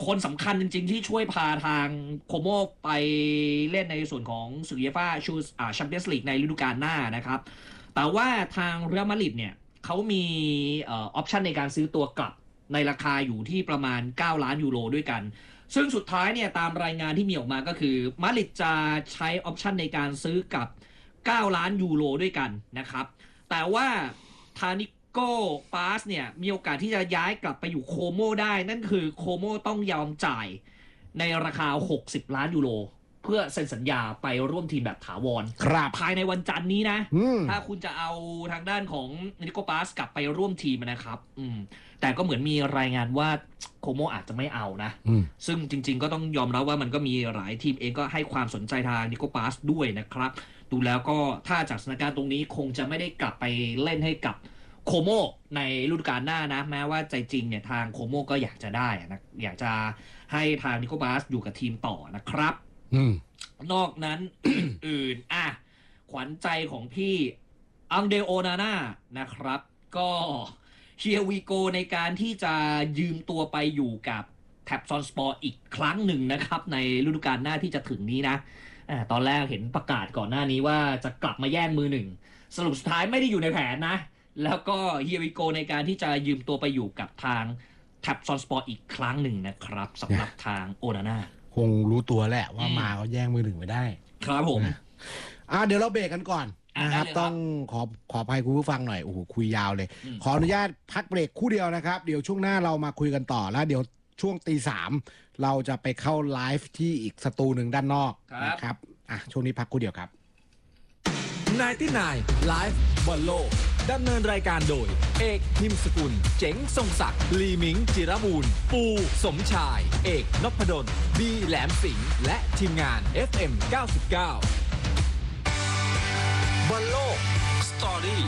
คนสำคัญจริงๆที่ช่วยพาทางโคโมไปเล่นในส่วนของศึกยูฟ่าแชมเปี้ยนส์ลีกในฤดูกาลหน้านะครับแต่ว่าทางเรอัลมาดริดเนี่ยเขามีออปชันในการซื้อตัวกลับในราคาอยู่ที่ประมาณ9 ล้านยูโรด้วยกันซึ่งสุดท้ายเนี่ยตามรายงานที่มีออกมาก็คือมาดริดจะใช้ออปชันในการซื้อกับ9 ล้านยูโรด้วยกันนะครับแต่ว่าทานิโก้ปาสเนี่ยมีโอกาสที่จะย้ายกลับไปอยู่โคโมได้นั่นคือโคโมต้องยอมจ่ายในราคา60 ล้านยูโรเพื่อเซ็นสัญญาไปร่วมทีมแบบถาวรภายในวันจันทร์นี้นะถ้าคุณจะเอาทางด้านของนิโก้ปาสกลับไปร่วมทีมนะครับแต่ก็เหมือนมีรายงานว่าโคโมอาจจะไม่เอานะซึ่งจริงๆก็ต้องยอมรับว่ามันก็มีหลายทีมเองก็ให้ความสนใจทางนิโก้ปาสด้วยนะครับดูแล้วก็ถ้าจากสถานการณ์ตรงนี้คงจะไม่ได้กลับไปเล่นให้กับโคโมในฤดูกาลหน้านะแม้ว่าใจจริงเนี่ยทางโคโมก็อยากจะได้นะอยากจะให้ทางนิโก้ปาสอยู่กับทีมต่อนะครับนอกนั้น อื่นขวัญใจของพี่อังเดโอนาน่านะครับก็เฮียวีโกในการที่จะยืมตัวไปอยู่กับแท็บซอนสปอร์อีกครั้งหนึ่งนะครับในฤดูกาลหน้าที่จะถึงนี้นะตอนแรกเห็นประกาศก่อนหน้านี้ว่าจะกลับมาแย่งมือหนึ่งสรุปสุดท้ายไม่ได้อยู่ในแผนนะแล้วก็เฮียวีโกในการที่จะยืมตัวไปอยู่กับทางแท็บซอนสปอร์อีกครั้งหนึ่งนะครับสำหรับทางโอนาน่าคงรู้ตัวแหละว่ามาเขาแย่งมือหนึ่งไม่ได้ครับผมเดี๋ยวเราเบรกกันก่อนนะครับต้องขออภัยคุณผู้ฟังหน่อยโอ้โหคุยยาวเลยขออนุญาตพักเบรกคู่เดียวนะครับเดี๋ยวช่วงหน้าเรามาคุยกันต่อแล้วเดี๋ยวช่วงตี 3เราจะไปเข้าไลฟ์ที่อีกสตูหนึ่งด้านนอกนะครับช่วงนี้พักคู่เดียวครับ 99 Live บอลโลกดำเนินรายการโดยเอกพิมพ์สกุลเจ๋งทรงศักดิ์ลีมิงจิรบูรณ์ปูสมชายเอกนพดลบีแหลมสิงห์และทีมงาน FM 99บอลโลกสตอรี่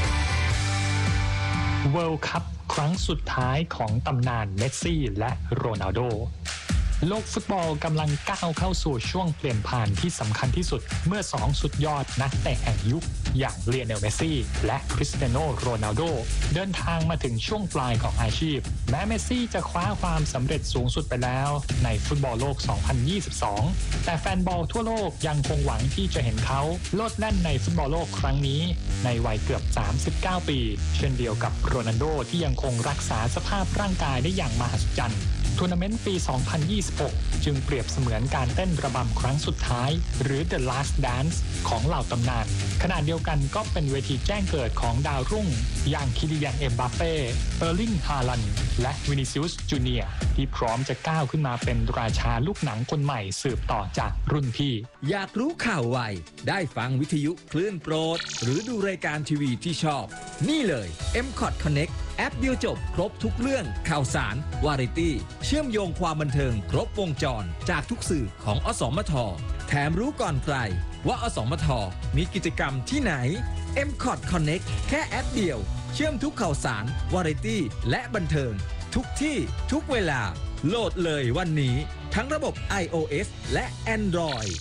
เวิลด์คัพครั้งสุดท้ายของตำนานเมสซี่และโรนัลโดโลกฟุตบอลกำลังก้าวเข้าสู่ช่วงเปลี่ยนผ่านที่สำคัญที่สุดเมื่อ2สุดยอดนักเตะแห่งยุคอย่างเลียเนลเมสซี่และคริสเตียโนโรนัลโดเดินทางมาถึงช่วงปลายของอาชีพแม้เมสซี่จะคว้าความสำเร็จสูงสุดไปแล้วในฟุตบอลโลก 2022 แต่แฟนบอลทั่วโลกยังคงหวังที่จะเห็นเขาโลดแล่นในฟุตบอลโลกครั้งนี้ในวัยเกือบ39ปีเช่นเดียวกับโรนัลโดที่ยังคงรักษาสภาพร่างกายได้อย่างมหัศจรรย์ทัวร์นาเมนต์ปี 2026 จึงเปรียบเสมือนการเต้นระบำครั้งสุดท้ายหรือ The Last Dance ของเหล่าตำนานขณะเดียวกันก็เป็นเวทีแจ้งเกิดของดาวรุ่งอย่างคิลิยัน เอ็มบัปเป้ เออร์ลิง ฮาลันด์และวินิซิอุส จูเนียร์ที่พร้อมจะก้าวขึ้นมาเป็นราชาลูกหนังคนใหม่สืบต่อจากรุ่นพี่อยากรู้ข่าวไวได้ฟังวิทยุคลื่นโปรดหรือดูรายการทีวีที่ชอบนี่เลย M-Cot Connectแอปเดียวจบครบทุกเรื่องข่าวสารวาไรตี้เชื่อมโยงความบันเทิงครบวงจรจากทุกสื่อของอสมทแถมรู้ก่อนใครว่าอสมทมีกิจกรรมที่ไหน M-Cot Connect แค่แอปเดียวเชื่อมทุกข่าวสารวาไรตี้และบันเทิงทุกที่ทุกเวลาโหลดเลยวันนี้ทั้งระบบ iOS และ Android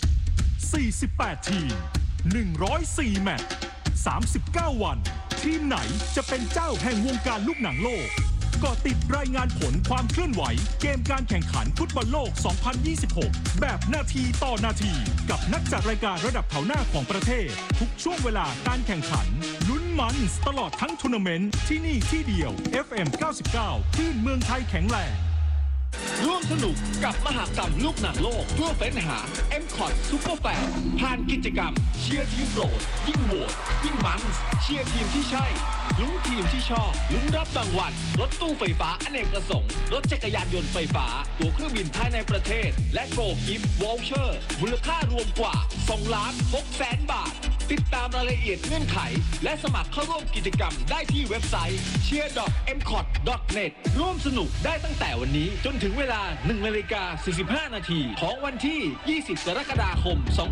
48 ทีม 104 แมตช์ 39 วันทีมไหนจะเป็นเจ้าแห่งวงการลูกหนังโลกก็ติดรายงานผลความเคลื่อนไหวเกมการแข่งขันฟุตบอลโลก 2026 แบบนาทีต่อนาทีกับนักจัดรายการระดับแถวหน้าของประเทศทุกช่วงเวลาการแข่งขันลุ้นมันตลอดทั้งทัวร์นาเมนต์ที่นี่ที่เดียว FM 99 ที่เมืองไทยแข็งแรงร่วมสนุกกับมหกรรมลูกหนังโลกเพื่อเฟ้นหา M-Cot Super Fan ผ่านกิจกรรมเชียร์ทีมโปรดยิ่งโหวตยิ่งมันเชียร์ทีมที่ใช่ลุ้นทีมที่ชอบลุ้นรับรางวัลรถตู้ไฟฟ้าอเนกประสงค์รถจักรยานยนต์ไฟฟ้าตั๋วเครื่องบินภายในประเทศและโกลกิฟต์วอลเชอร์มูลค่ารวมกว่า 2,600,000 บาทติดตามรายละเอียดเงื่อนไขและสมัครเข้าร่วมกิจกรรมได้ที่เว็บไซต์ cheer.mcot.net ร่วมสนุกได้ตั้งแต่วันนี้จนถึงเวลา 1:45 นาทีของวันที่ 20 กรกฎาคม 2569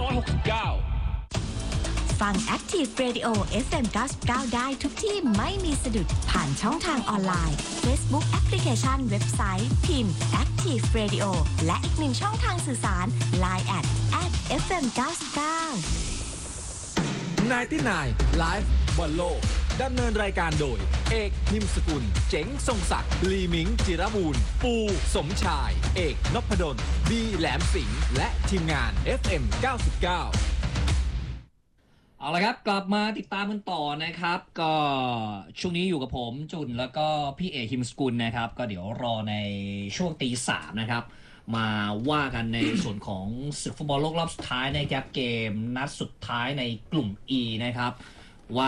ฟัง Active Radio FM 99 ได้ทุกที่ไม่มีสะดุดผ่านช่องทางออนไลน์ Facebook แอปพลิเคชันเว็บไซต์พิมพ์ Active Radio และอีกหนึ่งช่องทางสื่อสาร Line @FM 99 99 Live บอลโลกดำเนินรายการโดยเอกนิมสกุลเจ๋งทรงศักดิ์ลีมิงจิรบูรณ์ปูสมชายเอกนพดลบีแหลมสิงห์และทีมงาน FM 99 เอาละครับกลับมาติดตามกันต่อนะครับก็ช่วงนี้อยู่กับผมจุนแล้วก็พี่เอกฮิมสกุลนะครับก็เดี๋ยวรอในช่วงตี 3นะครับมาว่ากันในส่วนของศึกฟุตบอลโลกรอบสุดท้ายในเกมนัดสุดท้ายในกลุ่ม E นะครับว่า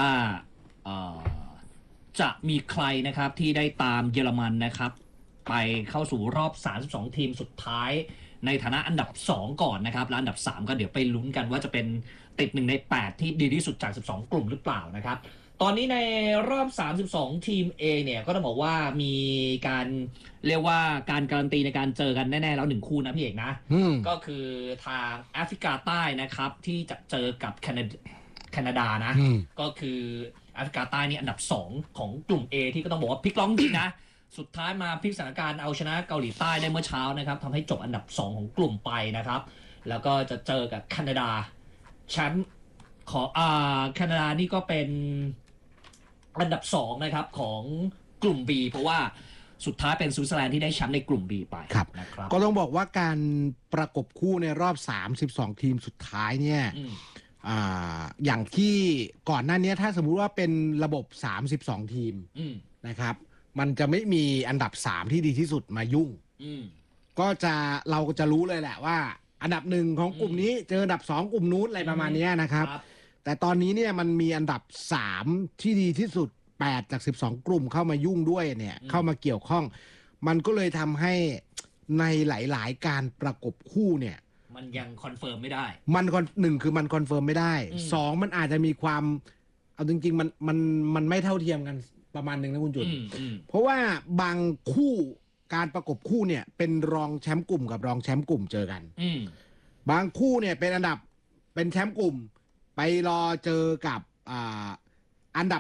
จะมีใครนะครับที่ได้ตามเยอรมันนะครับไปเข้าสู่รอบ32ทีมสุดท้ายในฐานะอันดับ2ก่อนนะครับและอันดับ3ก็เดี๋ยวไปลุ้นกันว่าจะเป็นติด1ใน8ที่ดีที่สุดจาก12กลุ่มหรือเปล่านะครับตอนนี้ในรอบ32ทีม A เนี่ยก็ต้องบอกว่ามีการเรียกว่าการการันตีในการเจอกันแน่ๆแล้ว1คู่นะพี่เอกนะก็คือทางแอฟริกาใต้นะครับที่จะเจอกับแคนาดานะก็คือแอฟริกาใต้นี่อันดับ2ของกลุ่ม A ที่ก็ต้องบอกว่าพลิกล็อกจริงนะสุดท้ายมาพลิกสถานการณ์เอาชนะเกาหลีใต้ได้เมื่อเช้านะครับทำให้จบอันดับ2ของกลุ่มไปนะครับแล้วก็จะเจอกับแคนาดาแชมป์ของแคนาดานี่ก็เป็นอันดับ2นะครับของกลุ่ม B เพราะว่าสุดท้ายเป็นสวิตเซอร์แลนด์ที่ได้แชมป์ในกลุ่ม B ไปนะครับก็ต้องบอกว่าการประกบคู่ในรอบ32ทีมสุดท้ายเนี่ยอย่างที่ก่อนหน้านี้ถ้าสมมุติว่าเป็นระบบ32ทีมนะครับมันจะไม่มีอันดับ3ที่ดีที่สุดมายุ่งก็เราก็จะรู้เลยแหละว่าอันดับ1ของกลุ่มนี้เจออันดับ2กลุ่มนู้นอะไรประมาณนี้นะครับแต่ตอนนี้เนี่ยมันมีอันดับ3ที่ดีที่สุด8จาก12กลุ่มเข้ามายุ่งด้วยเนี่ยเข้ามาเกี่ยวข้องมันก็เลยทำให้ในหลายๆการประกบคู่เนี่ยมันยังคอนเฟิร์มไม่ได้หนึ่งคือมันคอนเฟิร์มไม่ได้2มันอาจจะมีความเอาจริงๆมันไม่เท่าเทียมกันประมาณนึงนะคุณจุนเพราะว่าบางคู่การประกบคู่เนี่ยเป็นรองแชมป์กลุ่มกับรองแชมป์กลุ่มเจอกันบางคู่เนี่ยเป็นแชมป์กลุ่มไปรอเจอกับอันดับ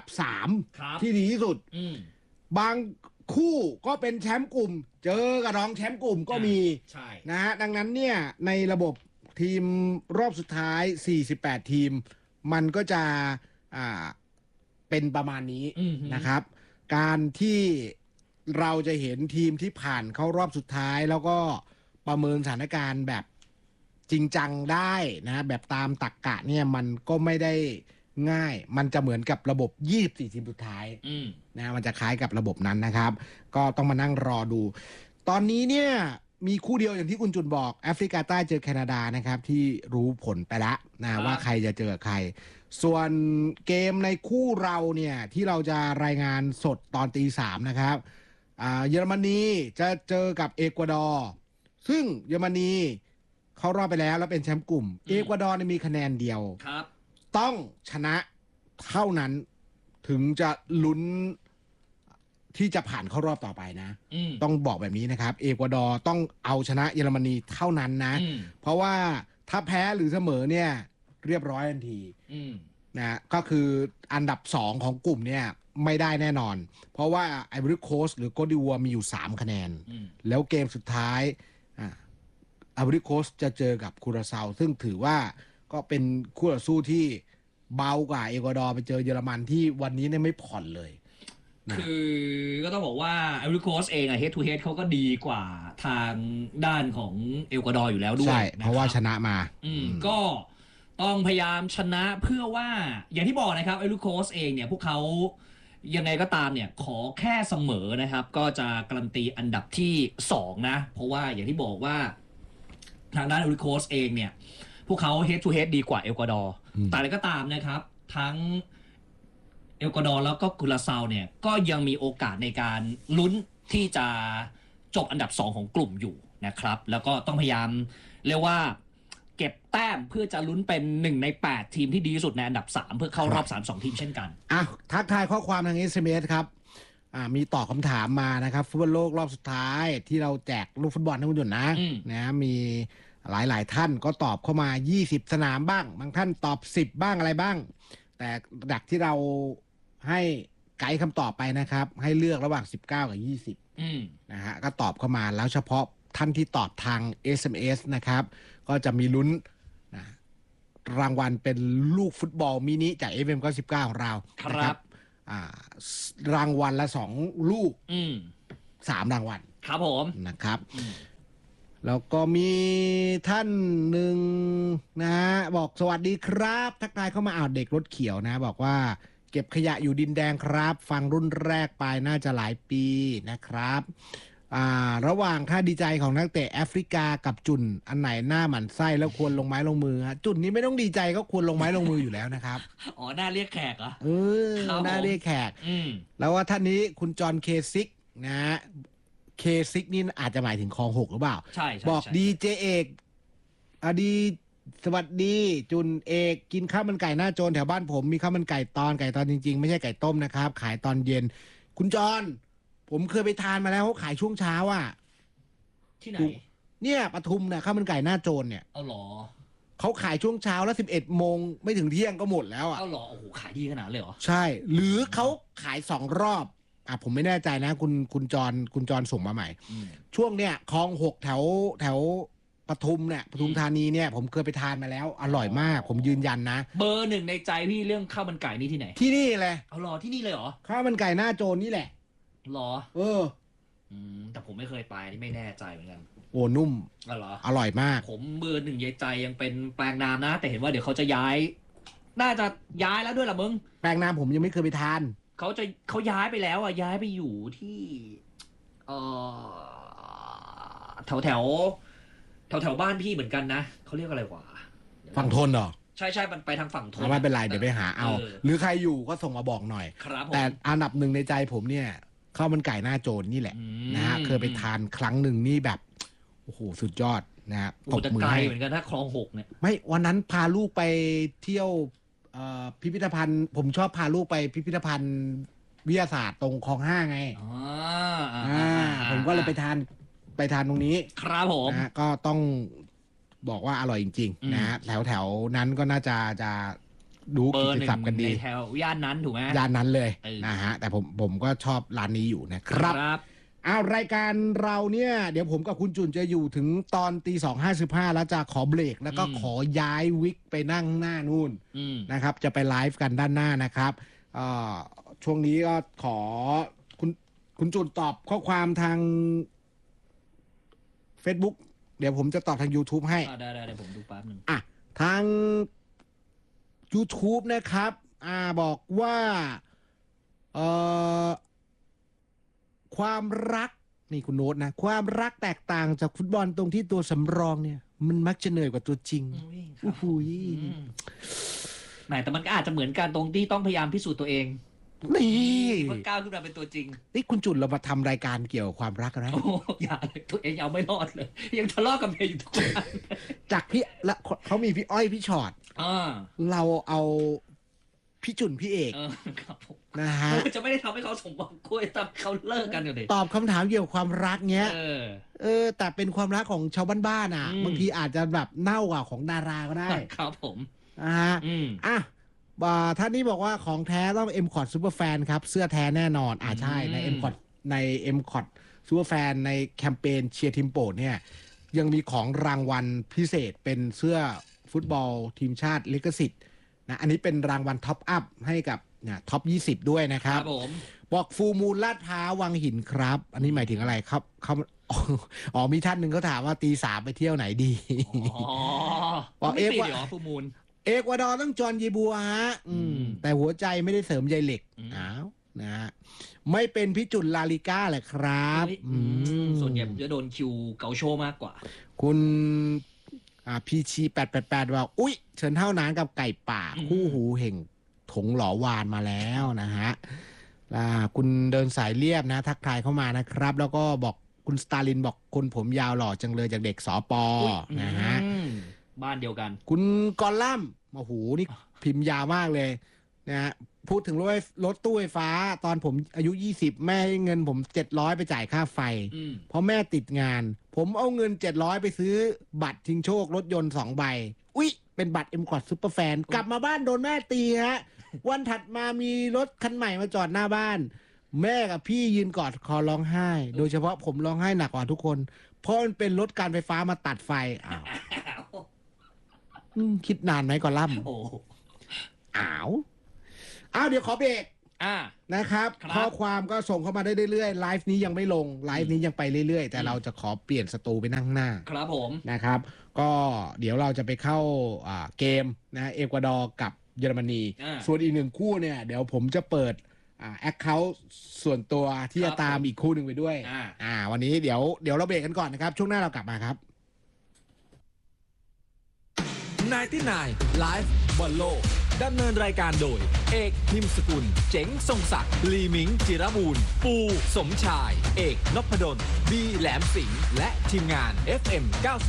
3ที่ดีที่สุดบางคู่ก็เป็นแชมป์กลุ่มเจอกับรองแชมป์กลุ่มก็มีนะฮะดังนั้นเนี่ยในระบบทีมรอบสุดท้าย48ทีมมันก็จะเป็นประมาณนี้นะครับการที่เราจะเห็นทีมที่ผ่านเข้ารอบสุดท้ายแล้วก็ประเมินสถานการณ์แบบจริงจังได้นะแบบตามตรรกะเนี่ยมันก็ไม่ได้ง่ายมันจะเหมือนกับระบบ24ทีมสุดท้ายนะมันจะคล้ายกับระบบนั้นนะครับก็ต้องมานั่งรอดูตอนนี้เนี่ยมีคู่เดียวอย่างที่คุณจุนบอกแอฟริกาใต้เจอแคนาดานะครับที่รู้ผลไปแล้วนะว่าใครจะเจอใครส่วนเกมในคู่เราเนี่ยที่เราจะรายงานสดตอนตี 3นะครับเยอรมนีจะเจอกับเอกวาดอร์ซึ่งเยอรมนีเขารอบไปแล้วเป็นแชมป์กลุ่มเอกวาดอร์มีคะแนนเดียวต้องชนะเท่านั้นถึงจะลุ้นที่จะผ่านเข้ารอบต่อไปนะต้องบอกแบบนี้นะครับเอกวาดอร์ต้องเอาชนะเยอรมนีเท่านั้นนะเพราะว่าถ้าแพ้หรือเสมอเนี่ยเรียบร้อยทันทีนะก็คืออันดับ2ของกลุ่มเนี่ยไม่ได้แน่นอนเพราะว่าไอวอรี่โคสต์หรือโกดิวัวมีอยู่3คะแนนแล้วเกมสุดท้ายไอวอรี่โคสต์จะเจอกับคูราซาวซึ่งถือว่าก็เป็นคู่ต่อสู้ที่เบากว่าเอกวาดอร์ไปเจอเยอรมันที่วันนี้เนี่ยไม่ผ่อนเลยคือก็ต้องบอกว่าไอวอรี่โคสต์เองอะเฮดทูเฮดเขาก็ดีกว่าทางด้านของเอกวาดอร์อยู่แล้วด้วยใช่เพราะว่าชนะมาก็ต้องพยายามชนะเพื่อว่าอย่างที่บอกนะครับไอวอรี่โคสต์เองเนี่ยพวกเขายังไงก็ตามเนี่ยขอแค่เสมอนะครับก็จะการันตีอันดับที่2นะเพราะว่าอย่างที่บอกว่าทางด้านไอวอรี่โคสต์เองเนี่ยพวกเขา head to head ดีกว่าเอกวาดอร์แต่อะไรก็ตามนะครับทั้งเอกวาดอร์แล้วก็กุราซาวเนี่ยก็ยังมีโอกาสในการลุ้นที่จะจบอันดับ2ของกลุ่มอยู่นะครับแล้วก็ต้องพยายามเรียกว่าเก็บแต้มเพื่อจะลุ้นเป็น1ใน8ทีมที่ดีที่สุดในอันดับ3เพื่อเข้ารอบ32ทีมเช่นกันทักทายข้อความทาง SMS ครับมีตอบคำถามมานะครับฟุตบอลโลกรอบสุดท้ายที่เราแจกลูกฟุตบอลให้คุณจุนนะมีหลายท่านก็ตอบเข้ามา20สนามบ้างบางท่านตอบ10บ้างอะไรบ้างแต่ดักที่เราให้ไกด์คำตอบไปนะครับให้เลือกระหว่าง19กับ20นะฮะก็ตอบเข้ามาแล้วเฉพาะท่านที่ตอบทาง SMS นะครับก็จะมีลุ้นนะรางวัลเป็นลูกฟุตบอลมินิจาก FM 99ของเราครับรางวัลละ2 ลูก 3 รางวัลครับผมนะครับแล้วก็มีท่านหนึ่งนะฮะบอกสวัสดีครับทักทายเข้ามาเด็กรถเขียวนะบอกว่าเก็บขยะอยู่ดินแดงครับฟังรุ่นแรกไปน่าจะหลายปีนะครับระหว่างท่าดีใจของนักเตะแอฟริกากับจุนอันไหนหน้าหมันไส้แล้วควรลงไม้ลงมือฮะจุนนี้ไม่ต้องดีใจก็ควรลงไม้ลงมืออยู่แล้วนะครับอ๋อหน้าเรียกแขกเหรอหน้าเรียกแขกแล้วว่าท่านนี้คุณจอห์นเคซิกนะเคซิกนี่อาจจะหมายถึงคลอง 6หรือเปล่าใช่บอกดีเจเอกดีสวัสดีจุนเอกกินข้าวมันไก่หน้าโจรแถวบ้านผมมีข้าวมันไก่ตอนจริงๆไม่ใช่ไก่ต้มนะครับขายตอนเย็นคุณจอนผมเคยไปทานมาแล้วเขาขายช่วงเช้าที่ไหนเนี่ยปทุมเนี่ยข้าวมันไก่หน้าโจรเนี่ยเอาหรอเขาขายช่วงเช้าแล้ว11 โมงไม่ถึงเที่ยงก็หมดแล้วเอาหรอโอ้โหขายดีขนาดเลยเหรอใช่หรือเขาขาย2 รอบผมไม่แน่ใจนะคุณจอนส่งมาใหม่ช่วงเนี้ยคลอง 6แถวปทุมเนี่ยปทุมธานีเนี่ยผมเคยไปทานมาแล้วอร่อยมากผมยืนยันนะเบอร์ 1ในใจพี่เรื่องข้าวมันไก่นี่ที่ไหนที่นี่เลยเอาหรอที่นี่เลยเหรอข้าวมันไก่หน้าโจรนี่แหละหรอแต่ผมไม่เคยไปนี่ไม่แน่ใจเหมือนกันโอ้นุ่มเหรออร่อยมากผมเบอร์ 1ในใจยังเป็นแปลงนามนะแต่เห็นว่าเดี๋ยวเขาจะย้ายน่าจะย้ายแล้วด้วยล่ะมึงแปลงนามผมยังไม่เคยไปทานเขาย้ายไปแล้วย้ายไปอยู่ที่แถวบ้านพี่เหมือนกันนะเขาเรียกอะไรวะฝั่งทนเหรอใช่มันไปทางฝั่งทนไม่เป็นไรเดี๋ยวไปหาเอาหรือใครอยู่ก็ส่งมาบอกหน่อยครับแต่อันดับ 1ในใจผมเนี่ยข้าวมันไก่หน้าโจรนี่แหละนะฮะเคยไปทานครั้งหนึ่งนี่แบบโอ้โหสุดยอดนะฮะตบมือให้เหมือนกันถ้าคลอง 6เนี่ยไม่วันนั้นพาลูกไปเที่ยวพิพิธภัณฑ์ผมชอบพาลูกไปพิพิธภัณฑ์วิทยาศาสตร์ตรงคลอง 5ไงผมก็เลยไปทานตรงนี้ครับผมนะก็ต้องบอกว่าอร่อยจริงๆนะฮะแถวนั้นก็น่าจะดูกิจศัพท์กันดีแถวย่านนั้นถูกไหมย่านนั้นเลยนะฮะแต่ผมก็ชอบร้านนี้อยู่นะครับรายการเราเนี่ยเดี๋ยวผมกับคุณจุนจะอยู่ถึงตอนตี 2:55แล้วจะขอเบรกแล้วก็ขอย้ายวิกไปนั่งหน้านู่นนะครับจะไปไลฟ์กันด้านหน้านะครับช่วงนี้ก็ขอคุณจุนตอบข้อความทาง Facebook เดี๋ยวผมจะตอบทาง YouTube ให้ได้ผมดูแป๊บนึงทาง YouTube นะครับบอกว่าความรักนี่คุณโน้ตนะความรักแตกต่างจากฟุตบอลตรงที่ตัวสำรองเนี่ยมันมักจะเหนื่อยกว่าตัวจริงโอ้โหแต่มันก็อาจจะเหมือนกันตรงที่ต้องพยายามพิสูจน์ตัวเองนี่เมื่อก้าวขึ้นมาเป็นตัวจริงนี่คุณจุนเรามาทำรายการเกี่ยวกับความรักนะโอ้อย่าเลยตัวเองยังไม่รอดเลยยังทะเลาะกับเมียอยู่ทุกวันจากพี่และเขามีพี่อ้อยพี่ชอตเราเอาพี่จุนพี่เอกครับผมนะฮะจะไม่ได้ทำให้เขาสมหวังคุยทำเขาเลิกกันอยู่ดิตอบคำถามเกี่ยวกับความรักเนี้ยแต่เป็นความรักของชาวบ้านๆบางทีอาจจะแบบเน่ากว่าของดาราก็ได้ครับผมท่านนี้บอกว่าของแท้ต้อง M-Cot Superfan ครับเสื้อแท้แน่นอนใช่ใน M-Cot Superfan ในแคมเปญเชียร์ทีมโปรดเนี่ยยังมีของรางวัลพิเศษเป็นเสื้อฟุตบอลทีมชาติลิขสิทธิ์นะอันนี้เป็นรางวัลท็อปอัพให้กับท็อป20ด้วยนะครับบอกฟูมูลลาดพร้าววังหินครับอันนี้หมายถึงอะไรครับเขามีท่านหนึ่งเขาถามว่าตี 3ไปเที่ยวไหนดีบอกฟูมูลเอกวาดอร์ต้องจอห์นเยบัวฮะแต่หัวใจไม่ได้เสริมใยเหล็กนะฮะไม่เป็นพี่จุนลาลิก้าแหละครับส่วนใหญ่จะโดนคิวเกาโชมากกว่าคุณพีชี888ว่าอุ๊ยเชิญเท่านานกับไก่ป่าคู่หูเห่งถงหลอวานมาแล้วนะฮะคุณเดินสายเรียบนะทักทายเข้ามานะครับแล้วก็บอกคุณสตาลินบอกคนผมยาวหล่อจังเลยจากเด็กสป.นะฮะบ้านเดียวกันคุณกอลัมโอ้โหนี่พิมพ์ยาวมากเลยนะฮะพูดถึงรถตู้ไฟฟ้าตอนผมอายุ20แม่ให้เงินผม700ไปจ่ายค่าไฟเพราะแม่ติดงานผมเอาเงิน700ไปซื้อบัตรชิงโชครถยนต์2 ใบอุ๊ยเป็นบัตร M-Cot Superfan กลับมาบ้านโดนแม่ตีฮะวันถัดมามีรถคันใหม่มาจอดหน้าบ้านแม่กับพี่ยืนกอดคอร้องไห้โดยเฉพาะผมร้องไห้หนักกว่าทุกคนเพราะมันเป็นรถการไฟฟ้ามาตัดไฟคิดนานไหมก่อนล่ำอ้าวเดี๋ยวขอเบรกนะครับข้อความก็ส่งเข้ามาได้เรื่อยๆไลฟ์นี้ยังไม่ลงไลฟ์นี้ยังไปเรื่อยๆแต่เราจะขอเปลี่ยนสตูไปนั่งหน้าครับผมนะครับก็เดี๋ยวเราจะไปเข้าเกมนะเอกวาดอร์กับเยอรมนีส่วนอีกหนึ่งคู่เนี่ยเดี๋ยวผมจะเปิดแอคเคาท์ส่วนตัวที่จะตามอีกคู่หนึ่งไปด้วยวันนี้เดี๋ยวเราเบรกกันก่อนนะครับช่วงหน้าเรากลับมาครับ 99 Live บอลโลกดำเนินรายการโดยเอกพิมพ์สกุลเจ๋งทรงศักดิ์ลีมิงจิรบูรณ์ปูสมชายเอกนพดลบีแหลมสิงห์และทีมงาน FM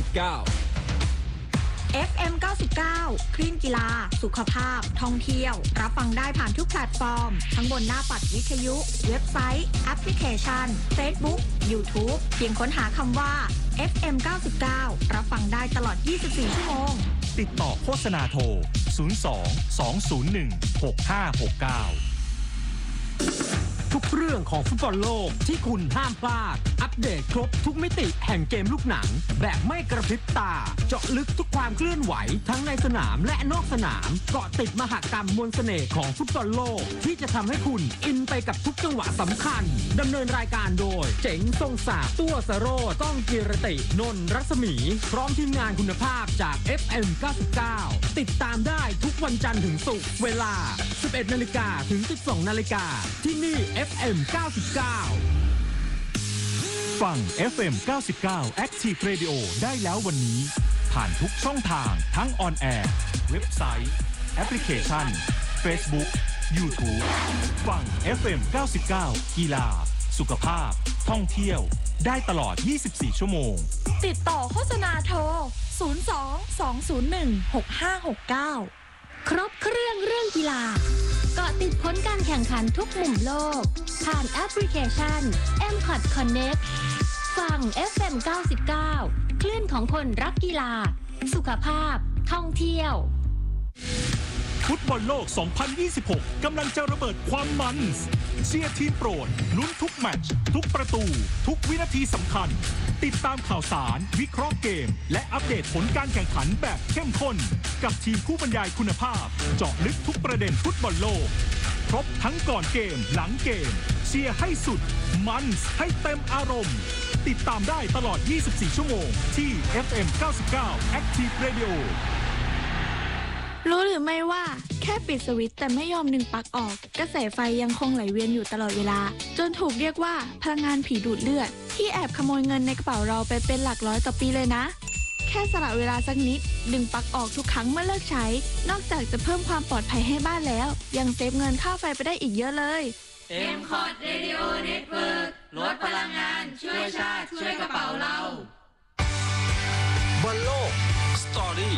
99 FM 99 คลื่นกีฬาสุขภาพท่องเที่ยวรับฟังได้ผ่านทุกแพลตฟอร์มทั้งบนหน้าปัดวิทยุเว็บไซต์แอปพลิเคชัน Facebook YouTube เพียงค้นหาคำว่า FM 99 รับฟังได้ตลอด 24 ชั่วโมงติดต่อโฆษณาโทร 02 201 6569 ทุกเรื่องของฟุตบอลโลกที่คุณห้ามพลาดอัปเดตครบทุกมิติแห่งเกมลูกหนังแบบไม่กระพริบตาเจาะลึกทุกความเคลื่อนไหวทั้งในสนามและนอกสนามเกาะติดมหกรรมมวลเสน่ห์ของฟุตบอลโลกที่จะทำให้คุณอินไปกับทุกจังหวะสำคัญดำเนินรายการโดยเจ๋งทรงศักดิ์ตัวสโรจน์ก้องกิรตินนท์รัศมีพร้อมทีมงานคุณภาพจาก FM 99 ติดตามได้ทุกวันจันทร์ถึงศุกร์เวลา 11 นาฬิกาถึง 12 นาฬิกาที่นี่FM 99 ฟัง FM 99 Active Radio ได้แล้ววันนี้ผ่านทุกช่องทางทั้งออนแอร์เว็บไซต์แอปพลิเคชัน Facebook YouTube ฟัง FM 99 กีฬาสุขภาพท่องเที่ยวได้ตลอด 24 ชั่วโมงติดต่อโฆษณาโทร 02 201 6569 ครบเครื่องกีฬาเกาะติดผลการแข่งขันทุกมุมโลกผ่านแอปพลิเคชัน M-Cod Connect ฟัง FM 99 คลื่นของคนรักกีฬาสุขภาพท่องเที่ยวฟุตบอลโลก 2026 กำลังจะระเบิดความมันเชียร์ทีมโปรดลุ้นทุกแมตช์ทุกประตูทุกวินาทีสำคัญติดตามข่าวสารวิเคราะห์เกมและอัปเดตผลการแข่งขันแบบเข้มข้นกับทีมผู้บรรยายคุณภาพเจาะลึกทุกประเด็นฟุตบอลโลกครบทั้งก่อนเกมหลังเกมเชียร์ให้สุดมันให้เต็มอารมณ์ติดตามได้ตลอด 24 ชั่วโมงที่ FM 99 Active Radio รู้หรือไม่ว่าแค่ปิดสวิตช์แต่ไม่ยอมดึงปลั๊กออกกระแสไฟยังคงไหลเวียนอยู่ตลอดเวลาจนถูกเรียกว่าพลังงานผีดูดเลือดที่แอบขโมยเงินในกระเป๋าเราไปเป็นหลักร้อยต่อปีเลยนะแค่สละเวลาสักนิดดึงปลั๊กออกทุกครั้งเมื่อเลิกใช้นอกจากจะเพิ่มความปลอดภัยให้บ้านแล้วยังเซฟเงินค่าไฟไปได้อีกเยอะเลย M-Cod Radio Network ลดพลังงานช่วยชาติช่วยกระเป๋าเราบอลโลกสตอรี่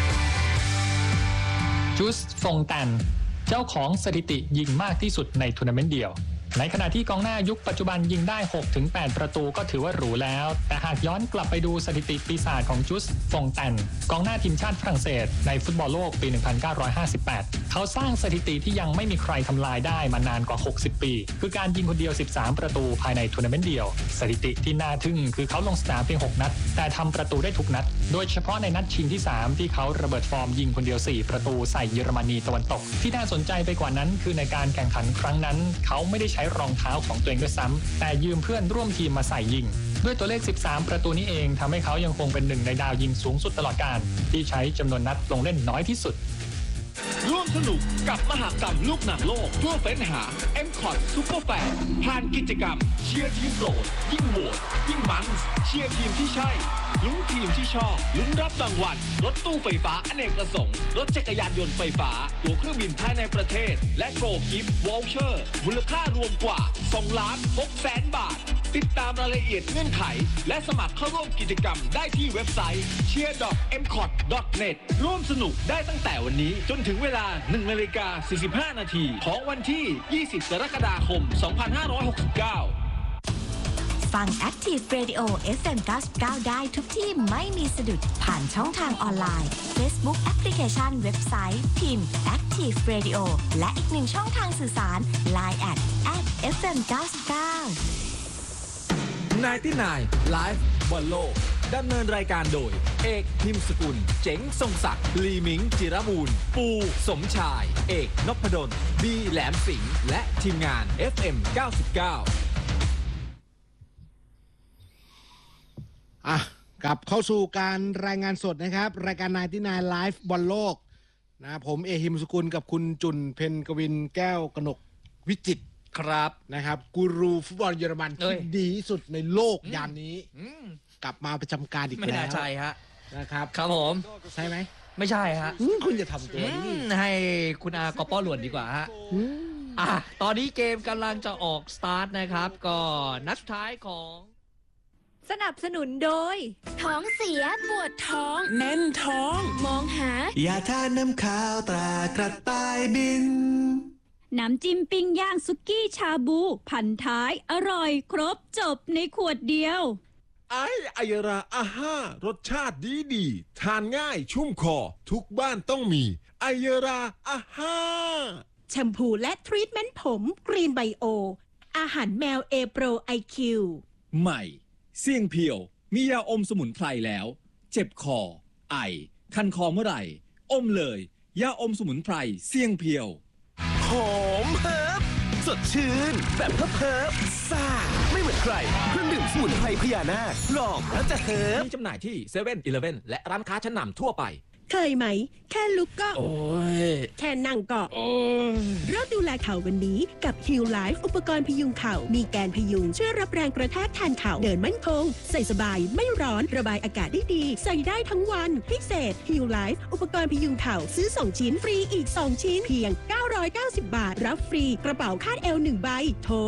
จุสฟงตันเจ้าของสถิติยิงมากที่สุดในทัวร์นาเมนต์เดียวในขณะที่กองหน้ายุคปัจจุบันยิงได้ 6-8 ประตูก็ถือว่าหรูแล้วแต่หากย้อนกลับไปดูสถิติปีศาจของจุสฟงตันกองหน้าทีมชาติฝรั่งเศสในฟุตบอลโลกปี 1958 เขาสร้างสถิติที่ยังไม่มีใครทำลายได้มานานกว่า 60 ปีคือการยิงคนเดียว 13 ประตูภายในทัวร์นาเมนต์เดียวสถิติที่น่าทึ่งคือเขาลงสนามเพียง 6 นัดแต่ทำประตูได้ทุกนัดโดยเฉพาะในนัดชิงที่ 3 ที่เขาระเบิดฟอร์มยิงคนเดียว 4 ประตูใส่เยอรมนีตะวันตกที่น่าสนใจไปกว่านั้นคือในการแข่งขันครั้งนั้นเขาไม่ได้ใช้รองเท้าของตัวเองด้วยซ้ำแต่ยืมเพื่อนร่วมทีมมาใส่ยิงด้วยตัวเลข 13 ประตูนี้เองทำให้เขายังคงเป็นหนึ่งในดาวยิงสูงสุดตลอดกาลที่ใช้จำนวนนัดลงเล่นน้อยที่สุดร่วมสนุกกับมหกรรมลูกหนังโลกเพื่อเฟ้นหา M-Cod Super Fan ผ่านกิจกรรมเชียร์ทีมโปรดยิ่งโหวตยิ่งมันเชียร์ทีมที่ใช่ลุ้นทีมที่ชอบลุ้นรับรางวัลรถตู้ไฟฟ้าอเนกประสงค์รถจักรยานยนต์ไฟฟ้าตั๋วเครื่องบินภายในประเทศและโปรกิฟต์วอลเชอร์มูลค่ารวมกว่า 2,600,000 บาทติดตามรายละเอียดเงื่อนไขและสมัครเข้าร่วมกิจกรรมได้ที่เว็บไซต์ cheer.mcod.net ร่วมสนุกได้ตั้งแต่วันนี้จนถึงเวลา 1:45 นาทีของวันที่ 20 กรกฎาคม 2569 ฟัง Active Radio FM 99 ได้ทุกที่ไม่มีสะดุดผ่านช่องทางออนไลน์ Facebook แอปพลิเคชันเว็บไซต์พิมพ์ Active Radio และอีกหนึ่งช่องทางสื่อสาร Line @FM 99 99 Live บอลโลกดำเนินรายการโดยเอกพิมพ์สกุลเจ๋งทรงศักดิ์ลีมิงจิรบูรณ์ปูสมชายเอกนพดลบีแหลมสิงห์และทีมงาน FM 99 กลับเข้าสู่การรายงานสดนะครับรายการ99 Live บอลโลกนะผมเอหิมสกุลกับคุณจุนเพ็ญกวินแก้วกนกวิจิตรครับนะครับกูรูฟุตบอลเยอรมันที่ดีที่สุดในโลกยามนี้กลับมาประจำการอีกแล้วไม่น่าใช่ฮะนะครับครับผมใช่ไหมไม่ใช่ฮะคุณจะทำตัวนี้ให้คุณอากอป้อหลวนดีกว่าฮะตอนนี้เกมกำลังจะออกสตาร์ทนะครับก็นัดสุดท้ายของสนับสนุนโดยท้องเสียปวดท้องแน่นท้องมองหายาทาน้ำข้าวตรากระต่ายบินน้ำจิ้มปิ้งย่างสุกี้ชาบูพันท้ายอร่อยครบจบในขวดเดียวไอราอาห้ารสชาติดีทานง่ายชุ่มคอทุกบ้านต้องมีไอราอาห้าแชมพูและทรีทเมนต์ผมกรีนไบโออาหารแมวเอโปรไอคิวใหม่เสี่ยงเพียวมียาอมสมุนไพรแล้วเจ็บคอไอคันคอเมื่อไหร่อมเลยยาอมสมุนไพรเสี่ยงเพียวหอมเฮิบสดชื่นแบบเพิบซ่าไม่เหมือนใครเครื่องดื่มสมุนไพรพญานาคลองแล้วจะเฮิบมีจำหน่ายที่เซเว่นอีเลฟเว่นและร้านค้าชั้นนำทั่วไปเคยไหมแค่ลุกก็โอ้ยแค่นั่งก็โอ้ยเริ่มดูแลเข่าวันนี้กับ Heal Life อุปกรณ์พยุงเข่ามีแกนพยุงช่วยรับแรงกระแทกแทนเข่าเดินมั่นคงใส่สบายไม่ร้อนระบายอากาศได้ดีใส่ได้ทั้งวันพิเศษ Heal Life อุปกรณ์พยุงเข่าซื้อ2ชิ้นฟรีอีก2ชิ้นเพียง990 บาทรับฟรีกระเป๋าคาดเอว1ใบโทร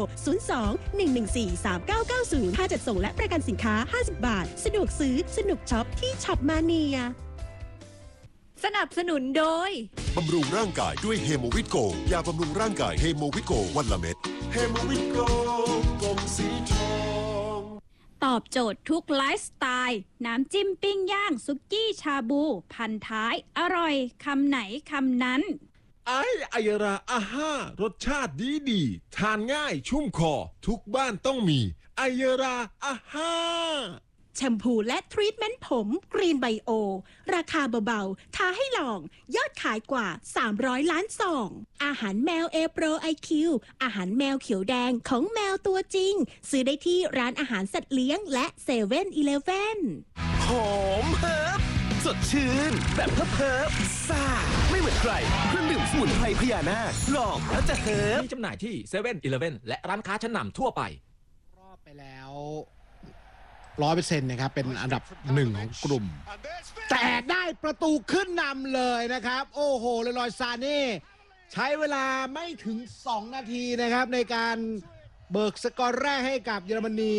02-114-3990ค่าจัดส่งและประกันสินค้า50 บาทสะดวกซื้อสนุกช็อปที่ช็อปมาเนียสนับสนุนโดยบำรุงร่างกายด้วยเฮโมวิตโกยาบำรุงร่างกายเฮโมวิตโกวันละเม็ดเฮโมวิตโกกลมสีทองตอบโจทย์ทุกไลฟ์สไตล์น้ำจิ้มปิ้งย่างสุกี้ชาบูพันท้ายอร่อยคำไหนคำนั้นไอราอาห้ารสชาติดีทานง่ายชุ่มคอทุกบ้านต้องมีไอราอาห้าแชมพูและทรีทเมนต์ผมกรีนไบโอราคาเบาๆท้าให้ลองยอดขายกว่า300ล้านซองอาหารแมวเอโปรไอคิวอาหารแมวเขียวแดงของแมวตัวจริงซื้อได้ที่ร้านอาหารสัตว์เลี้ยงและเซเว่นอีเลฟเว่นหอมเฮิบสดชื่นแบบเพิบซ่าไม่เหมือนใครเครื่องดื่มสมุนไพรพญานาคลองแล้วจะเฮิบมีจำหน่ายที่เซเว่นอีเลฟเว่นและร้านค้าชั้นนำทั่วไปรอบไปแล้ว100%นะครับเป็นอันดับ1ของกลุ่มแต่ได้ประตูขึ้นนำเลยนะครับโอ้โหเลรอยซาเน่ใช้เวลาไม่ถึง2นาทีนะครับในการเบิกสกอร์แรกให้กับเยอรมนี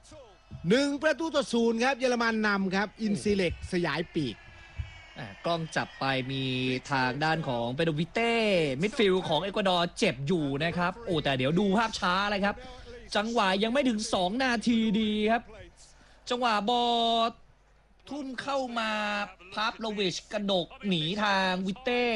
1-0ครับเยอรมันนำครับอินซีเล็กสยายปีกกล้องจับไปมีทางด้านของเปโดวิเต้มิดฟิลด์ของเอกวาดอร์เจ็บอยู่นะครับโอ้แต่เดี๋ยวดูภาพช้าเลยครับจังหวะยังไม่ถึง2นาทีดีครับจังหวะบอลทุ่มเข้ามาพาฟโลวิชกระดกหนีทางวิเต้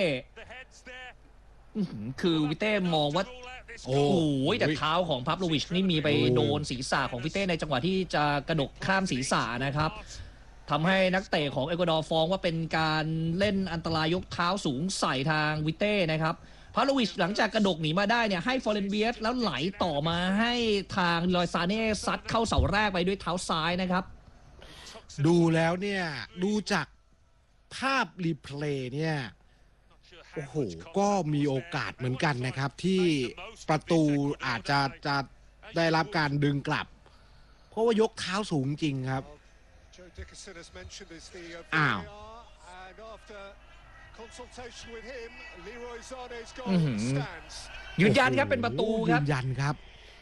คือวิเต้มองว่าโอ้ยแต่เท้าของพาฟโลวิชนี่มีไปโดนศีรษะของวิเต้ในจังหวะที่จะกระดกข้ามศีรษะนะครับทำให้นักเตะของเอกวาดอร์ฟ้องว่าเป็นการเล่นอันตรายยกเท้าสูงใส่ทางวิเต้นะครับพาโลวิชหลังจากกระดกหนีมาได้เนี่ยให้ฟอเรนเบียสแล้วไหลต่อมาให้ทางลอยซาเน่ซัดเข้าเสาแรกไปด้วยเท้าซ้ายนะครับดูแล้วเนี่ยดูจากภาพรีเพลย์เนี่ยโอ้โหก็มีโอกาสเหมือนกันนะครับที่ประตูอาจจะได้รับการดึงกลับเพราะว่ายกเท้าสูงจริงครับอ้าวยืนยันครับเป็นประตูครับยืนยันครับ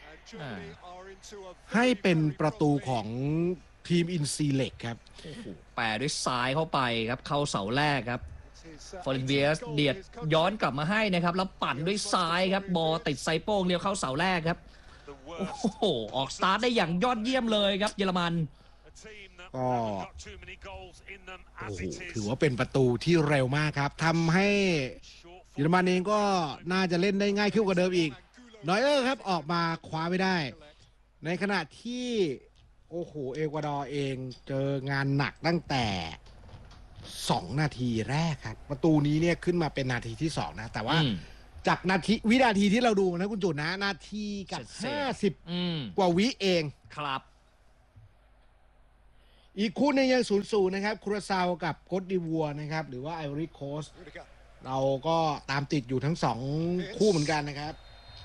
ให้เป็นประตูของทีมอินซีเล็กครับแปะด้วยซ้ายเข้าไปครับเข้าเสาแรกครับฟอร์เรนเบียสเดียดย้อนกลับมาให้นะครับแล้วปั่นด้วยซ้ายครับบอลติดไซโป้งเลี้ยวเข้าเสาแรกครับโอ้โหออกสตาร์ทได้อย่างยอดเยี่ยมเลยครับเยอรมันก็โอ้โหถือว่าเป็นประตูที่เร็วมากครับทำให้เยอรมันเองก็น่าจะเล่นได้ง่ายขึ้นกว่าเดิมอีกนอยเออร์ครับออกมาคว้าไม่ได้ในขณะที่โโอ้โหเอกวาดอร์เองเจองานหนักตั้งแต่2 นาทีแรกครับประตูนี้เนี่ยขึ้นมาเป็นนาทีที่2นะแต่ว่าจากวินาทีที่เราดูนะคุณจุนนะนาทีกับ50กว่าวิเองครับอีกคู่นึงยัง0-0นะครับคูราซาวกับโคตดิวัวนะครับหรือว่าไอวอรี่โคสต์เราก็ตามติดอยู่ทั้ง2คู่เหมือนกันนะครับ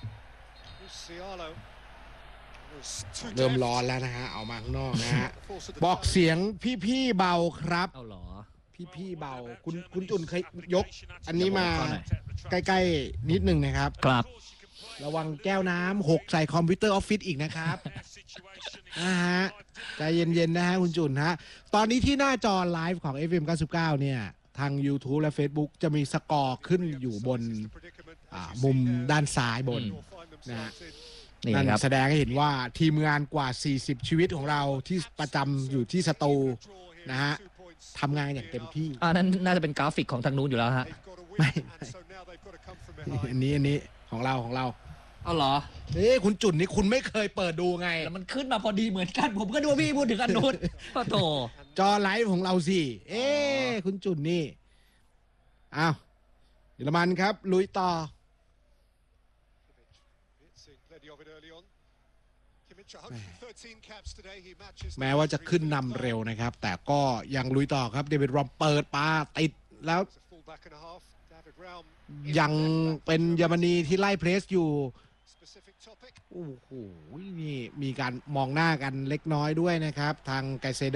เริ่มร้อนแล้วนะฮะเอามาข้างนอกนะฮะบอกเสียงพี่ๆเบาครับเอาหรอพี่เบาคุณจุนเคยยกอันนี้มาใกล้ๆนิดนึงนะครับครับระวังแก้วน้ำหกใส่คอมพิวเตอร์ออฟฟิศอีกนะครับฮะใจเย็นๆนะฮะคุณจุนฮะตอนนี้ที่หน้าจอไลฟ์ของ FM 99เนี่ยทาง YouTube และ Facebook จะมีสกอร์ขึ้นอยู่บนมุมด้านซ้ายบนนะฮะนั่นแสดงให้เห็นว่าทีมงานกว่า40ชีวิตของเราที่ประจำอยู่ที่สตูนะฮะทำงานอย่างเต็มที่นั่นน่าจะเป็นกราฟิกของทางนู้นอยู่แล้วฮะไม่อันนี้ของเราเอาเหรอคุณจุนนี่คุณไม่เคยเปิดดูไงแล้วมันขึ้นมาพอดีเหมือนกันผมก็ดูพี่พูดถึงอันนู้นก็โตจอไลฟ์ของเราสิคุณจุนนี่อ้าวเยอรมันครับลุยต่อแม้ว่าจะขึ้นนำเร็วนะครับแต่ก็ยังลุยต่อครับเดวิดรอมเปิดปาติดแล้วยังเป็นเยอรมนีที่ไล่เพรสอยู่โอ้โหนี่มีการมองหน้ากันเล็กน้อยด้วยนะครับทางไกเซโด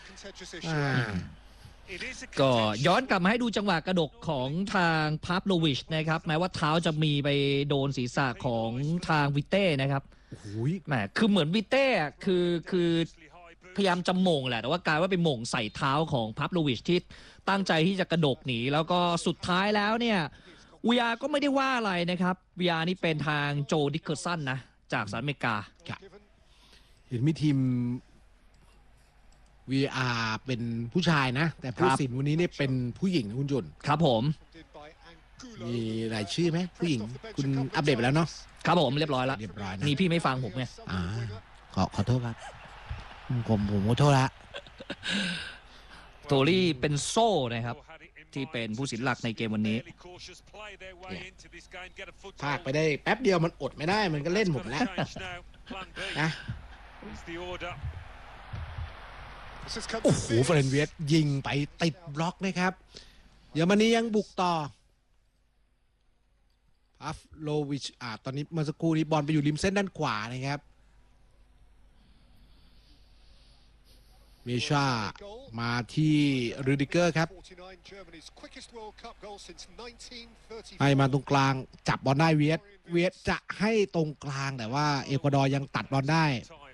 ก็ย้อนกลับมาให้ดูจังหวะกระดกของทางพาฟโลวิชนะครับแม้ว่าเท้าจะมีไปโดนศีรษะของทางวิเต้นะครับแหมคือเหมือนวิเต้คือพยายามจะหม่งแหละแต่ว่ากลายว่าไปหม่งใส่เท้าของพาฟโลวิชที่ตั้งใจที่จะกระดกหนีแล้วก็สุดท้ายแล้วเนี่ยวีอาร์ก็ไม่ได้ว่าอะไรนะครับวีอาร์นี่เป็นทางโจดิคเคอร์สันนะจากสหรัฐอเมริกาเห็นมีทีม VR เป็นผู้ชายนะแต่ผู้สินวันนี้เนี่ยเป็นผู้หญิงคุณจุนครับผมมีรายชื่อไหมผู้หญิงคุณอัปเดตไปแล้วเนาะครับผมเรียบร้อยแล้วนี่พี่ไม่ฟังผมไงขอโทษครับผมขอโทษละโทลี่เป็นโซ่นะครับที่เป็นผู้สินหลักในเกมวันนี้พากไปได้แป๊บเดียวมันอดไม่ได้มันก็เล่นหมดแล้วนะโอ้โหเฟรนเวียสยิงไปติดบล็อกนะครับเยอรมนียังบุกต่อพาฟโลวิชตอนนี้เมื่อสักครู่นี้บอลไปอยู่ริมเส้นด้านขวานะครับเมชามาที่รูดิเกอร์ครับให้มาตรงกลางจับบอลได้เวียสจะให้ตรงกลางแต่ว่าเอกวาดอร์ยังตัดบอลได้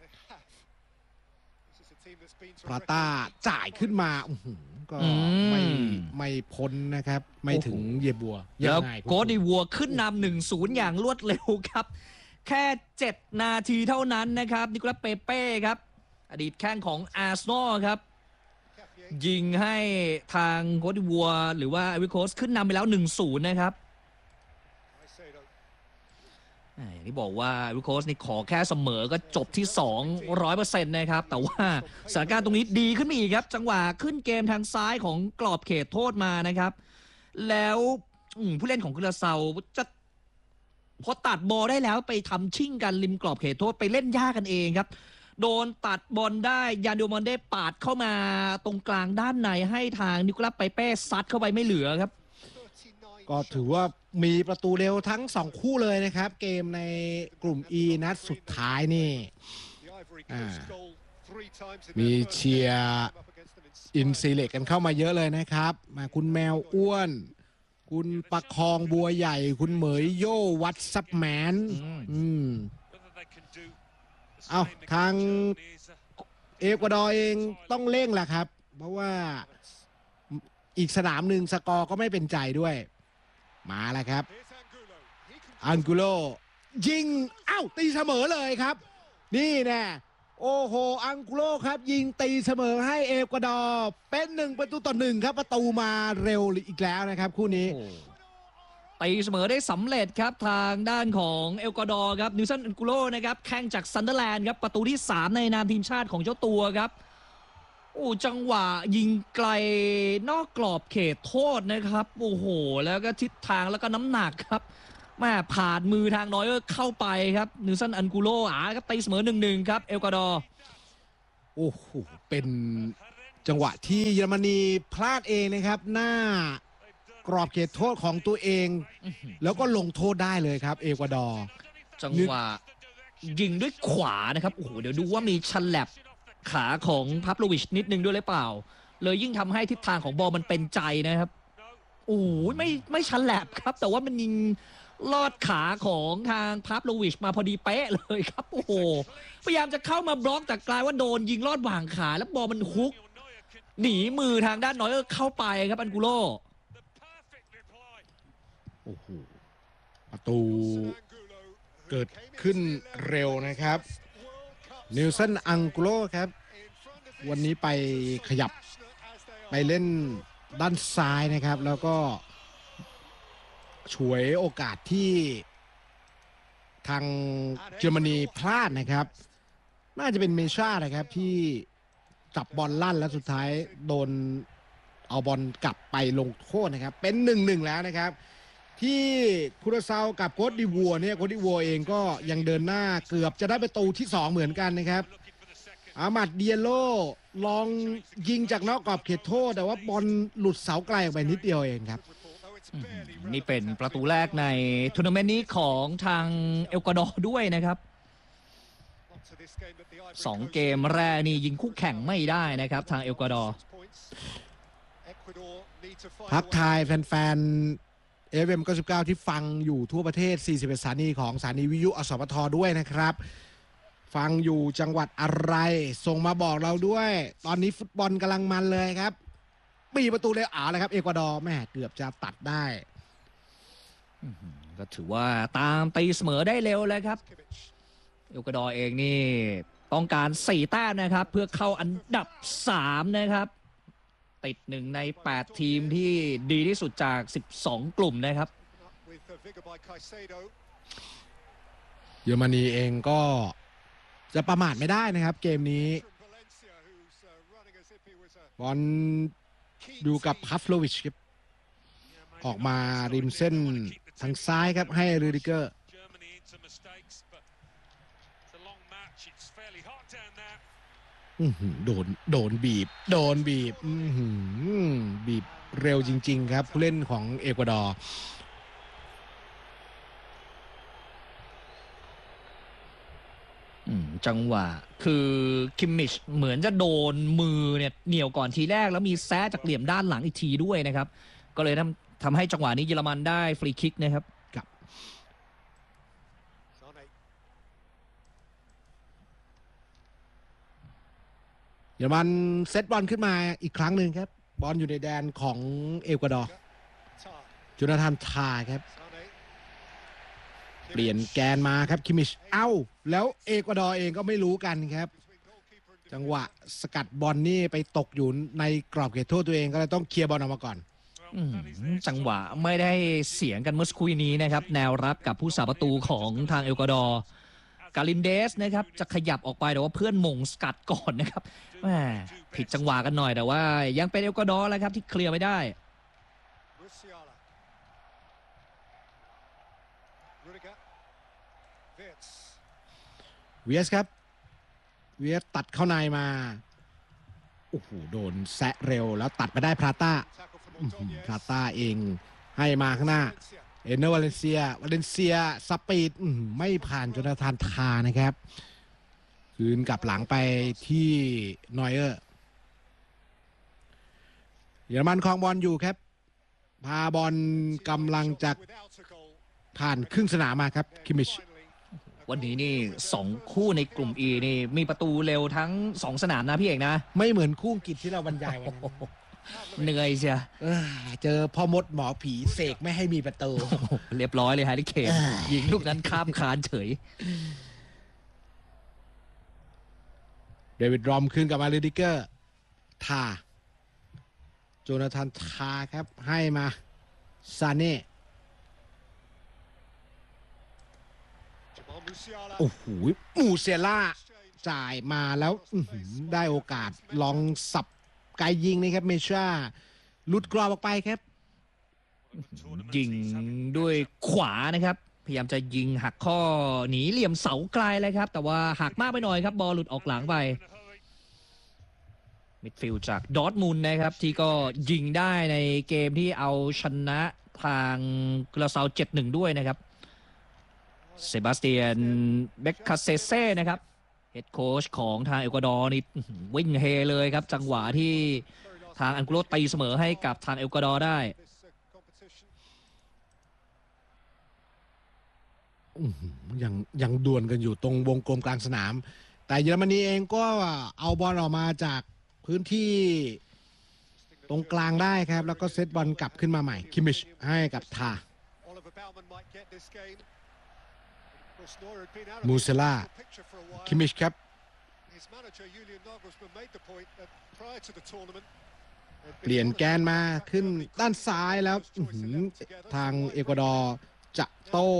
พราต้าจ่ายขึ้นมาก็ไม่พ้นนะครับไม่ถึงเยบัวแล้วโกดิวัวขึ้นนำ 1-0 อย่างรวดเร็วครับแค่7 นาทีเท่านั้นนะครับนิโคลัสเปเป้ครับอดีตแข้งของอาร์เซนอลครับยิงให้ทางโกดิวัวหรือว่าไอวิโคสขึ้นนำไปแล้ว 1-0 นะครับอย่างที่บอกว่าวิโคสนี่ขอแค่เสมอก็จบที่ 200% นะครับแต่ว่าสถานการณ์ตรงนี้ดีขึ้นมาอีกครับจังหวะขึ้นเกมทางซ้ายของกรอบเขตโทษมานะครับแล้วผู้เล่นของคูราซาวจะพอตัดบอลได้แล้วไปทำชิ่งกันริมกรอบเขตโทษไปเล่นยากกันเองครับโดนตัดบอลได้ยานโดมอนเด้ปาดเข้ามาตรงกลางด้านในให้ทางนิโคลัสเปเป้ซัดเข้าไปไม่เหลือครับก็ถือว่ามีประตูเร็วทั้ง2คู่เลยนะครับเกมในกลุ่ม E นัดสุดท้ายนี่มีเชียร์อินซีเล็กกันเข้ามาเยอะเลยนะครับมาคุณแมวอ้วนคุณประคองบัวใหญ่คุณเหมยโย่วัดซับแมนเอาทางเอกวาดอร์เองต้องเร่งแหละครับเพราะว่าอีกสนามหนึ่งสกอร์ก็ไม่เป็นใจด้วยมาแล้วครับอังกุโลยิงตีเสมอเลยครับนี่แน่โอ้โหอังกุโลครับยิงตีเสมอให้เอกวาดอร์เป็น1-1ครับประตูมาเร็วอีกแล้วนะครับคู่นี้ตีเสมอได้สำเร็จครับทางด้านของเอลกวาดอร์ครับนิวซันอันกุโลนะครับแข่งจากซันเดอร์แลนด์ครับประตูที่3ในนามทีมชาติของเจ้าตัวครับโอ้จังหวะยิงไกลนอกกรอบเขตโทษนะครับโอ้โหแล้วก็ทิศทางแล้วก็น้ำหนักครับแม่ผ่านมือทางน้อยเข้าไปครับนิวซันอันกุโลก็ตีเสมอ 1-1 ครับเอลกวาดอร์โอ้โหเป็นจังหวะที่เยอรมนีพลาดเองนะครับหน้ากรอบเขตโทษของตัวเองแล้วก็ลงโทษได้เลยครับเอกวาดอร์จังหวะยิงด้วยขวานะครับโอ้โหเดี๋ยวดูว่ามีชันแลบขาของพับโลวิชนิดนึงด้วยหรือเปล่าเลยยิ่งทำให้ทิศทางของบอลมันเป็นใจนะครับโอ้ยไม่ชันแลบครับแต่ว่ามันยิงลอดขาของทางพับโลวิชมาพอดีเป๊ะเลยครับโอ้โหพยายามจะเข้ามาบล็อกแต่กลายว่าโดนยิงลอดหว่างขาแล้วบอลมันฮุกหนีมือทางด้านน้อยเข้าไปครับอันกุโลโอ้โหประตูเกิดขึ้นเร็วนะครับนิวซันอังกุโลครับวันนี้ไปขยับไปเล่นด้านซ้ายนะครับแล้วก็ฉวยโอกาสที่ทางเยอรมนีพลาดนะครับน่าจะเป็นเมช่านะครับที่จับบอลลั่นแล้วสุดท้ายโดนเอาบอลกลับไปลงโทษนะครับเป็น 1-1 แล้วนะครับที่คูราซาวกับโคตดิวัวเนี่ยโคตดิวัวเองก็ยังเดินหน้าเกือบจะได้ประตูที่2เหมือนกันนะครับอามัดเดียโลลองยิงจากนอกกรอบเขตโทษแต่ว่าบอลหลุดเสาไกลออกไปนิดเดียวเองครับนี่เป็นประตูแรกในทัวร์นาเมนต์นี้ของทางเอลกวาดอร์ด้วยนะครับ2เกมแรกนี่ยิงคู่แข่งไม่ได้นะครับทางเอลกวาดอร์ทักทายแฟนFM 99ที่ฟังอยู่ทั่วประเทศ41สถานีของสถานีวิทยุอสมทด้วยนะครับฟังอยู่จังหวัดอะไรส่งมาบอกเราด้วยตอนนี้ฟุตบอลกำลังมันเลยครับปีประตูเลยเลยครับเอกวาดอร์แม่เกือบจะตัดได้ก็ถือว่าตามตีเสมอได้เร็วเลยครับเอลกวาดอร์เองนี่ต้องการ4แต้มนะครับเพื่อเข้าอันดับ3นะครับติด1ใน8ทีมที่ดีที่สุดจาก12กลุ่มนะครับเยอรมนีเองก็จะประมาทไม่ได้นะครับเกมนี้บอลดูกับพัฟโลวิชครับออกมาริมเส้นทางซ้ายครับให้รูดิเกอร์โดนบีบบีบเร็วจริงๆครับผู้เล่นของเอกวาดอร์จังหวะคือคิมมิชเหมือนจะโดนมือเนี่ยเหนี่ยวก่อนทีแรกแล้วมีแซะจากเหลี่ยมด้านหลังอีกทีด้วยนะครับก็เลยทำให้จังหวะนี้เยอรมันได้ฟรีคิกนะครับเยอรมันเซตบอลขึ้นมาอีกครั้งหนึ่งครับบอลอยู่ในแดนของเอกวาดอร์จูนาธานทาครับเปลี่ยนแกนมาครับคิมมิชแล้วเอกวาดอร์เองก็ไม่รู้กันครับจังหวะสกัดบอลนี่ไปตกอยู่ในกรอบเขตโทษตัวเองก็เลยต้องเคลียร์บอลออกมาก่อนจังหวะไม่ได้เสียงกันเมื่อสักครู่นี้นะครับแนวรับกับผู้สาประตูของทางเอกวาดอร์กาลินเดสนะครับจะขยับออกไปแต่ว่าเพื่อนมงสกัดก่อนนะครับผิดจังหวะกันหน่อยแต่ว่ายังเป็นเอลกวาดอร์แล้วครับที่เคลียร์ไม่ได้เวียสครับเวียสตัดเข้าในมาโอ้โหโดนแซะเร็วแล้วตัดไปได้พราต้าเองให้มาข้างหน้าเอนเนอร์วาเลนเซียสปีดไม่ผ่านโจนาธานทานะครับคืนกลับหลังไปที่นอยเออร์เยอรมันครองบอลอยู่ครับพาบอลกำลังจะผ่านครึ่งสนามมาครับคิมมิชวันนี้นี่2คู่ในกลุ่ม E นี่มีประตูเร็วทั้ง2สนามนะพี่เอกนะไม่เหมือนคู่อังกฤษที่เราบรรยายวันนั้นเหนื่อยเชียเจอพ่อมดหมอผีเสกไม่ให้มีประตูเรียบร้อยเลยแฮร์รี่เคนยิงลูกนั้นข้ามคานเฉยเดวิดรอมขึ้นกับมารูดิเกอร์ทาโจนาธานทาครับให้มาซาเน่โอ้โหมูเซล่าจ่ายมาแล้วได้โอกาสลองสับไกยิงนะครับเมช่าหลุดกรอบออกไปครับยิงด้วยขวานะครับพยายามจะยิงหักข้อหนีเหลี่ยมเสาไกลเลยครับแต่ว่าหักมากไปหน่อยครับบอลหลุดออกหลังไปมิดฟิลด์จากดอร์ทมุนด์นะครับที่ก็ยิงได้ในเกมที่เอาชนะทางกราซาว 7-1 ด้วยนะครับเซบาสเตียนเบคคาเซเซ่นะครับเฮดโค้ชของทางเอกวาดอร์นี่วิ่งเฮเลยครับจังหวะที่ทางอังกุโลตีเสมอให้กับทางเอกวาดอร์ได้ยังดวลกันอยู่ตรงวงกลมกลางสนามแต่เยอรมนีเองก็เอาบอลออกมาจากพื้นที่ตรงกลางได้ครับแล้วก็เซตบอลกลับขึ้นมาใหม่คิมิชให้กับทามูเซล่าคิมิชครับเปลี่ยนแกนมาขึ้นด้านซ้ายแล้วทางเอกวาดอร์จะโต้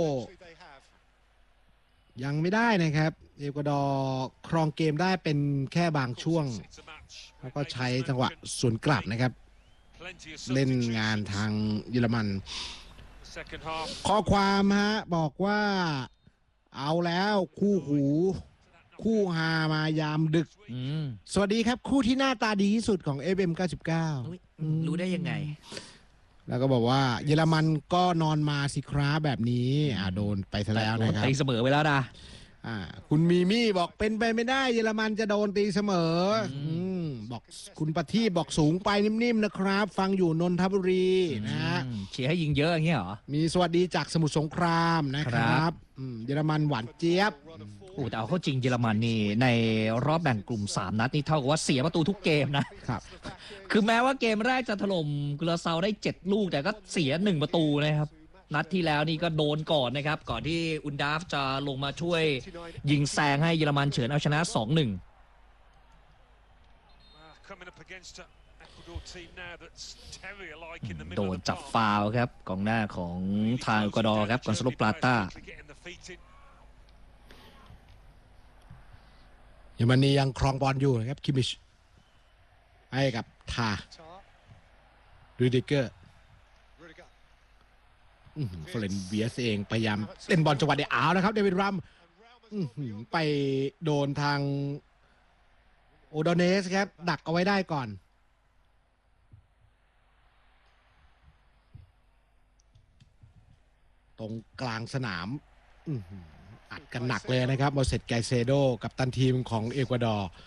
ยังไม่ได้นะครับเอกวาดอร์ครองเกมได้เป็นแค่บางช่วงแล้วก็ใช้จังหวะสวนกลับนะครับเล่นงานทางเยอรมันข้อความฮะบอกว่าเอาแล้วคู่หูคู่ฮามายามดึกสวัสดีครับคู่ที่หน้าตาดีที่สุดของ FM 99 รู้ได้ยังไงแล้วก็บอกว่าเยอรมันก็นอนมาสิครับแบบนี้โดนไปซะแล้วนะครับตีเสมอไปแล้วนะคุณมีมี่บอกเป็นไปไม่ได้เยอรมันจะโดนตีเสมอบอกคุณประทีปบอกสูงไปนิ่มๆนะครับฟังอยู่นนทบุรีนะเชียร์ให้ยิงเยอะอย่างเงี้ยเหรอมีสวัสดีจากสมุทรสงครามนะครับเยอรมันหวานเจี๊ยบแต่เอาเข้าจริงเยอรมันนี่ในรอบแบ่งกลุ่ม3นัดนี่เท่ากับว่าเสียประตูทุกเกมนะครับคือแม้ว่าเกมแรกจะถล่มกราซาวได้7ลูกแต่ก็เสีย1ประตูนะครับนัดที่แล้วนี่ก็โดนก่อนนะครับก่อนที่อุนดาฟจะลงมาช่วยยิงแซงให้เยอรมันเฉือนเอาชนะ 2-1 โดนจับฟาวล์ครับกองหน้าของทางเอกวาดอร์ครับกอนซาโล ปลาต้าเยอรมนียังครองบอลอยู่นะครับคิมิชให้กับทารูดิเกอร์เฟรนเวียสเองพยายามเล่นบอลจังหวะเดียวนะครับเดวิดรัมไปโดนทางโอโดเนสครับดักเอาไว้ได้ก่อนตรงกลางสนามอัดกันหนักเลยนะครับโมเสส ไกเซโดกับตันทีมของเอกวาดอร์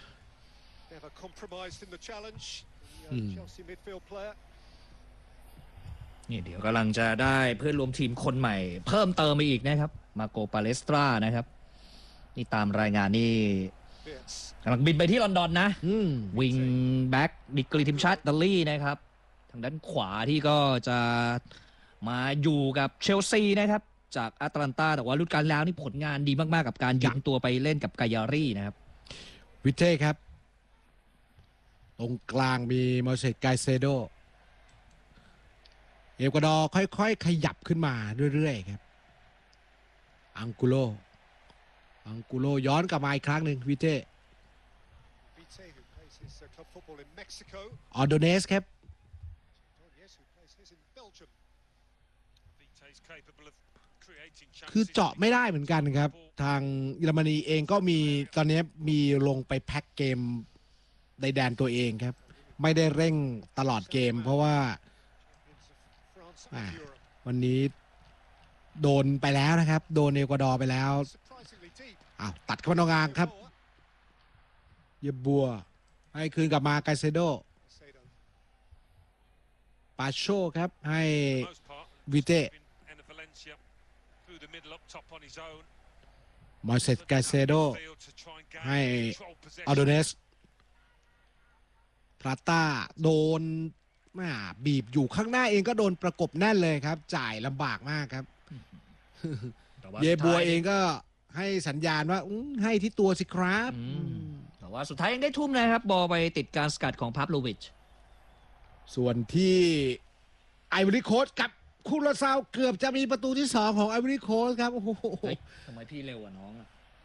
นี่เดี๋ยวกำลังจะได้เพื่อนรวมทีมคนใหม่เพิ่มเติมไปอีกนะครับมาโกปาเลสตรานะครับนี่ตามรายงานนี่กำลังบินไปที่ลอนดอนนะวิงแบ็กดิกรีทีมชาติอิตาลีนะครับทางด้านขวาที่ก็จะมาอยู่กับเชลซีนะครับจากอาตแลนตาแต่ว่าฤดูกาลแล้วนี่ผลงานดีมากๆกับการยืมตัวไปเล่นกับกายารี่นะครับวิเท่ครับตรงกลางมีโมเสส ไกเซโดเอกวาดอร์ค่อยๆขยับขึ้นมาเรื่อยๆครับอังกุโลย้อนกลับมาอีกครั้งหนึ่งวิเท่ออโดเนสครับคือเจาะไม่ได้เหมือนกันครับทางเยอรมนีเองก็มีตอนนี้มีลงไปแพ็คเกมในแดนตัวเองครับไม่ได้เร่งตลอดเกมเพราะว่าวันนี้โดนไปแล้วนะครับโดนเอกวาดอร์ไปแล้วตัดเข้ามาตรงกลางครับเยบัวให้คืนกลับมาไกเซโดปาโชครับให้วิเต้มอเสส ไกเซโดให้ออโดเนสพลาต้าโดนบีบอยู่ข้างหน้าเองก็โดนประกบแน่นเลยครับจ่ายลำบากมากครับเยบัวเองก็ให้สัญญาณว่าให้ที่ตัวสิครับแต่ว่าสุดท้ายยังได้ทุ่มนะครับบอลไปติดการสกัดของพาฟโลวิชส่วนที่ไอวอรี่โค้ชกับคูราซาวเกือบจะมีประตูที่2ของไอวอรี่โคสต์ครับโอ้โหทำไมพี่เร็วกว่าน้องอ่ะ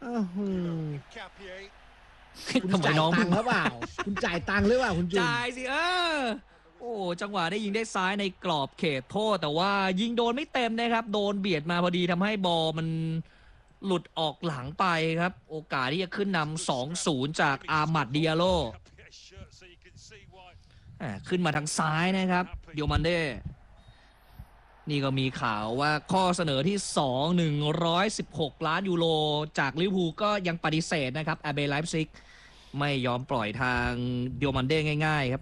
คุณจ่ายตังค์หรือเปล่าคุณจ่ายตังค์หรือเปล่าคุณจุนจ่ายสิโอ้จังหวะได้ยิงได้ซ้ายในกรอบเขตโทษแต่ว่ายิงโดนไม่เต็มนะครับโดนเบียดมาพอดีทำให้บอลมันหลุดออกหลังไปครับโอกาสที่จะขึ้นนำ 2-0 จากอามัดดิอาโลขึ้นมาทางซ้ายนะครับเดียวมันเด้นี่ก็มีข่าวว่าข้อเสนอที่116 ล้านยูโรจากลิเวอร์พูลก็ยังปฏิเสธนะครับอาเบไลฟ์ซิกไม่ยอมปล่อยทางเดียวมันเด้ง่ายๆครับ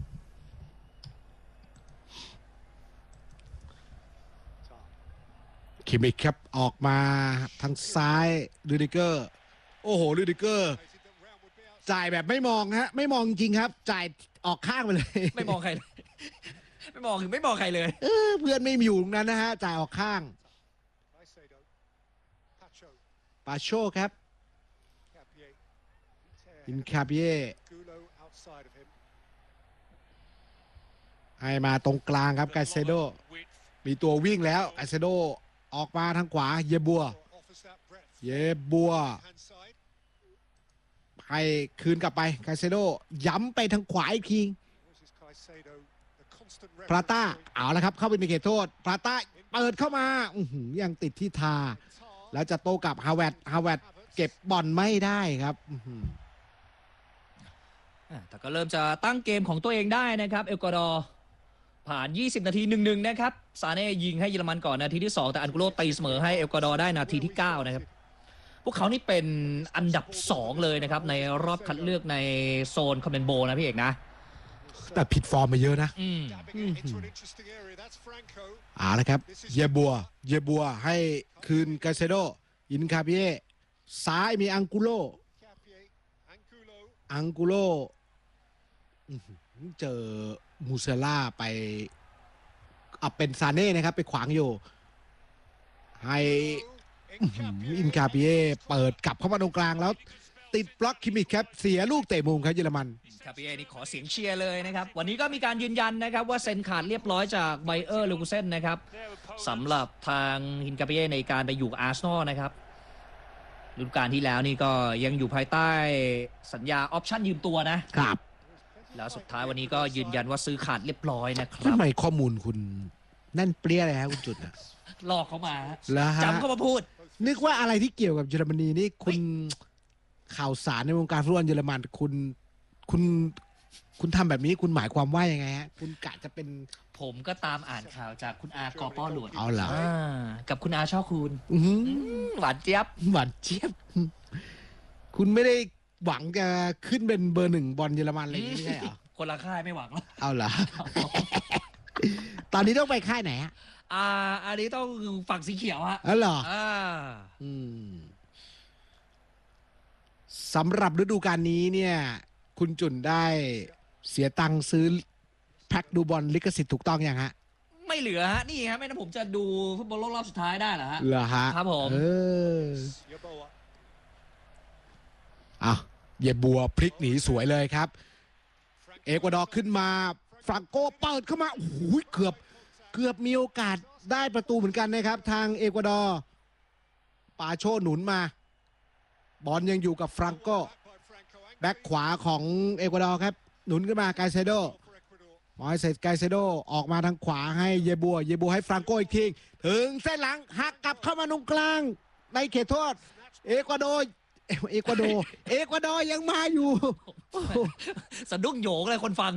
คิมมิคครับออกมาทางซ้ายลูดิเกอร์โอ้โหลูดิเกอร์จ่ายแบบไม่มองฮะไม่มองจริงครับจ่ายออกข้างไปเลยไม่มองใครเลยไม่มองใครเลยเพื่อนไม่อยู่ตรงนั้นนะฮะจ่ายออกข้างปาโชครับอินคาเบียให้มาตรงกลางครับไกเซโดมีตัววิ่งแล้วไกเซโดออกมาทางขวาเยบัวให้คืนกลับไปไกเซโดย้ำไปทางขวาอีกทีพราต้าเอาละครับเข้าไปในเขตโทษพราต้าเปิดเข้ามายังติดที่ทาแล้วจะโต้กลับฮาวเวตเก็บบอลไม่ได้ครับแต่ก็เริ่มจะตั้งเกมของตัวเองได้นะครับเอลกวาดอร์ผ่าน 20 นาที 1-1 นะครับซาเน่ยิงให้เยอรมันก่อนนาทีที่ 2แต่อันกุโรตีเสมอให้เอลกวาดอร์ได้นาทีที่ 9 นะครับพวกเขานี่เป็นอันดับ 2 เลยนะครับในรอบคัดเลือกในโซนคอมเมนโบนะพี่เอกนะแต่ผิดฟอร์มมาเยอะนะละครับเยบัวให้คืนกาเซโดอินคาเบียซ้ายมีอังกุโลเจอมูเซล่าไปเป็นซาเน่นะครับไปขวางอยู่ให้อินคาเบียเปิดกลับเข้ามาตรงกลางแล้วติดบล็อกคิมมิคครับเสียลูกเตะมุมครับเยอรมันคาเบียนี่ขอเสียงเชียร์เลยนะครับวันนี้ก็มีการยืนยันนะครับว่าเซ็นขาดเรียบร้อยจากไบเออร์เลวูเซ่นนะครับสำหรับทางอินคาเบียในการไปอยู่อาร์เซนอลนะครับฤดูกาลที่แล้วนี่ก็ยังอยู่ภายใต้สัญญาออปชั่นยืมตัวนะครับแล้วสุดท้ายวันนี้ก็ยืนยันว่าซื้อขาดเรียบร้อยนะครับทำไมข้อมูลคุณแน่นเปรี้ยเลยฮะคุณจุดนะลอกเขามาจำเข้ามาพูดนึกว่าอะไรที่เกี่ยวกับเยอรมนีนี่คุณข่าวสารในวงการฟุตบอลเยอรมันคุณทำแบบนี้คุณหมายความว่ายังไงฮะคุณกะจะเป็นผมก็ตามอ่านข่าวจากคุณอากอป้อหลวดเอาเหรอกับคุณอาชอบคุณหวานเจี๊ยบคุณไม่ได้หวังจะขึ้นเป็นเบอร์ 1บอลเยอรมันอะไรอย่างนี้ใช่เหรอคนละค่ายไม่หวังแล้วเอาเหรอตอนนี้ต้องไปค่ายไหนฮะอันนี้ต้องฝั่งสีเขียวฮะอ๋อเหรอสำหรับฤดูกาลนี้เนี่ยคุณจุนได้เสียตังค์ซื้อแพ็คดูบอลลิขสิทธิ์ถูกต้องยังฮะไม่เหลือฮะนี่ฮะไม่งั้นผมจะดูฟุตบอลโลกรอบสุดท้ายได้เหรอฮะเหรอฮะครับผมเยบัวพลิกหนีสวยเลยครับเอกวาดอร์ขึ้นมาฟรังโกเปิดเข้ามาโอ้โหเกือบมีโอกาสได้ประตูเหมือนกันนะครับทางเอกวาดอร์ปาโชหนุนมาบอลยังอยู่กับฟรังโกแบ็คขวาของเอกวาดอร์ครับหนุนขึ้นมาไกเซโดไกเซโดออกมาทางขวาให้เยบัวให้ฟรังโกอีกทีถึงเส้นหลังหักกลับเข้ามาตรงกลางในเขตโทษเอกวาดอร์ยังมาอยู่สะดุ้งโหยงเลยคนฟัง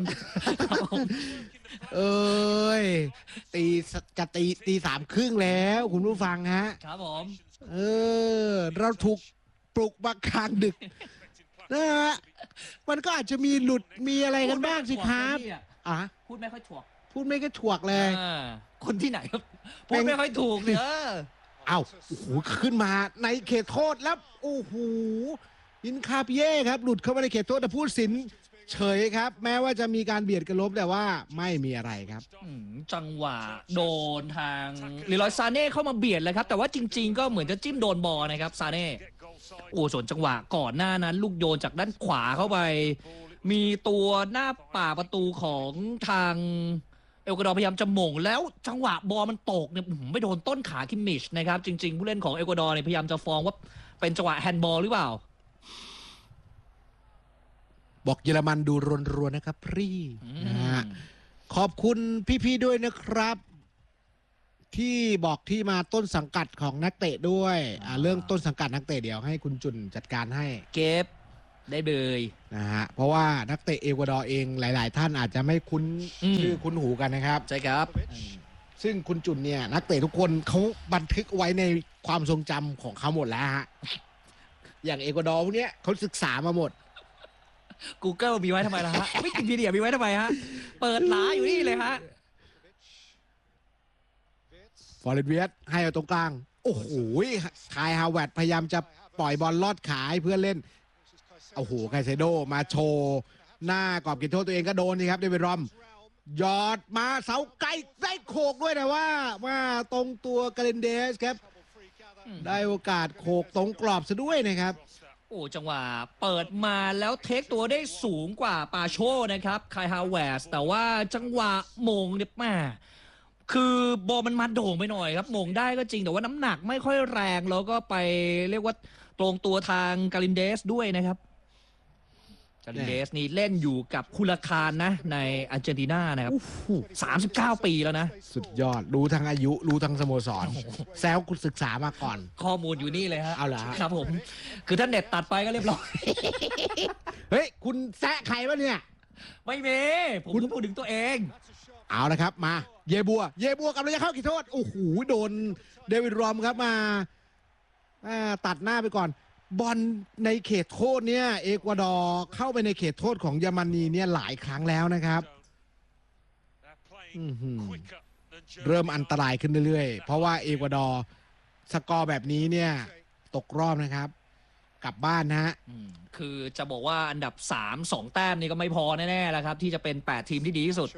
ตี 3:30แล้วคุณผู้ฟังฮะครับผมเราถูกปลุกมากลางดึกนะฮะมันก็อาจจะมีหลุดมีอะไรกันบ้างสิครับพูดไม่ค่อยถวกเลยคนที่ไหนครับพูดไม่ค่อยถูกเนี่ยโอ้โหขึ้นมาในเขตโทษแล้วโอ้โหอินคาเบียครับหลุดเข้ามาในเขตโทษแต่ผู้ตัดสินเฉยครับแม้ว่าจะมีการเบียดกันล้มแต่ว่าไม่มีอะไรครับจังหวะโดนทางลีรอยซาเน่เข้ามาเบียดเลยครับแต่ว่าจริงๆก็เหมือนจะจิ้มโดนบอลนะครับซาเน่ส่วนจังหวะก่อนหน้านั้นลูกโยนจากด้านขวาเข้าไปมีตัวหน้าป่าประตูของทางเอลกวาดอร์พยายามจะหม่งแล้วจังหวะบอลมันตกเนี่ยไม่โดนต้นขาคิมมิชนะครับจริงๆผู้เล่นของเอลกวาดอร์เนี่ยพยายามจะฟ้องว่าเป็นจังหวะแฮนด์บอลหรือเปล่าบอกเยอรมันดูรวนๆนะครับพี่นะฮะขอบคุณพี่ๆด้วยนะครับที่บอกที่มาต้นสังกัดของนักเตะด้วยเรื่องต้นสังกัดนักเตะเดี๋ยวให้คุณจุนจัดการให้เก็บได้เลยนะฮะเพราะว่านักเตะเอกวาดอร์เองหลายๆท่านอาจจะไม่คุ้นชื่อคุ้นหูกันนะครับใช่ครับซึ่งคุณจุนเนี่ยนักเตะทุกคนเขาบันทึกไว้ในความทรงจำของเขาหมดแล้วฮะอย่างเอกวาดอร์พวกนี้เขาศึกษามาหมด Google มีไว้ทำไมล่ะฮะวิกิพีเดียมีไว้ทำไมฮะเปิดหลาอยู่นี่เลยฮะฟอร์เรนเวียสให้เอาตรงกลางโอ้โหคายฮาวเวิร์ดพยายามจะปล่อยบอลลอดขาให้เพื่อนเล่นโอ้โหไคเซโดมาโชว์หน้ากรอบเขตโทษตัวเองก็โดนนี่ครับเดวิดรอมยอดมาเสาไกลได้โขกด้วยนะว่าตรงตัวกาเลนเดสครับได้โอกาสโขกตรงกรอบซะด้วยนะครับโอ้จังหวะเปิดมาแล้วเทคตัวได้สูงกว่าปาโชนะครับคายฮาวเวิร์ดแต่ว่าจังหวะมงเนี่ยแม่คือบอลมันมาโด่งไปหน่อยครับมงได้ก็จริงแต่ว่าน้ำหนักไม่ค่อยแรงแล้วก็ไปเรียกว่าตรงตัวทางกาลินเดสด้วยนะครับกาลินเดสนี่เล่นอยู่กับคุลคานนะในอาร์เจนตินานะครับ39 ปีแล้วนะสุดยอดรู้ทั้งอายุรู้ทั้งสโมสรแซวคุณศึกษามาก่อนข้อมูลอยู่นี่เลยฮะเอาเหรอครับผมคือถ้าเน็ตตัดไปก็เรียบร้อยเฮ้ยคุณแซะใครวะเนี่ยไม่มีผมก็พูดถึงตัวเองเอาละครับมาเยบัวกำลังจะเข้าขีดโทษโอ้โหโดนเดวิดรอมครับมาตัดหน้าไปก่อนบอลในเขตโทษเนี่ยเอกวาดอร์เข้าไปในเขตโทษของเยอรมนีเนี่ยหลายครั้งแล้วนะครับเริ่มอันตรายขึ้นเรื่อยๆเพราะว่าเอกวาดอร์สกอร์แบบนี้เนี่ยตกรอบนะครับกลับบ้านนะฮะคือจะบอกว่าอันดับ3-2 แต้มนี่ก็ไม่พอแน่ๆแล้วครับที่จะเป็น8ทีมที่ดีที่สุด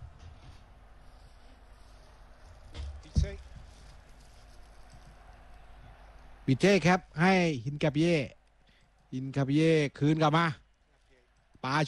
วิเต้ครับให้ฮินคาเปียคืนกลับมาปาโช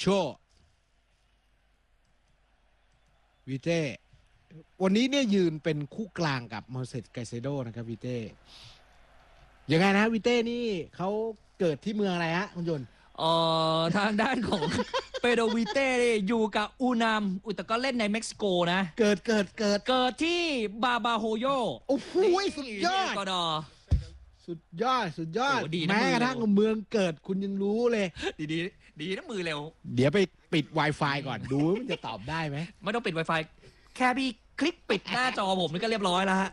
วิเต้วันนี้เนี่ยยืนเป็นคู่กลางกับมอร์เซสไกเซโดนะครับวิเต้ยังไงนะวิเต้นี่เขาเกิดที่เมืองอะไรฮะคุณยนต์ทางด้านของเปโดวิเต้อยู่กับอูนามแต่ก็เล่นในเม็กซิโกนะเกิดที่บาบาโฮโยโอ้โหสุดยอดสุดยอดแม้กระทั่งเมืองเกิดคุณยังรู้เลยดีนะมือเร็วเดี๋ยวไปปิด Wi-Fi ก่อนดูมันจะตอบได้ไหมไม่ต้องปิด Wi-Fi แค่พี่คลิกปิดหน้าจอผมนี่ก็เรียบร้อยแล้วฮะ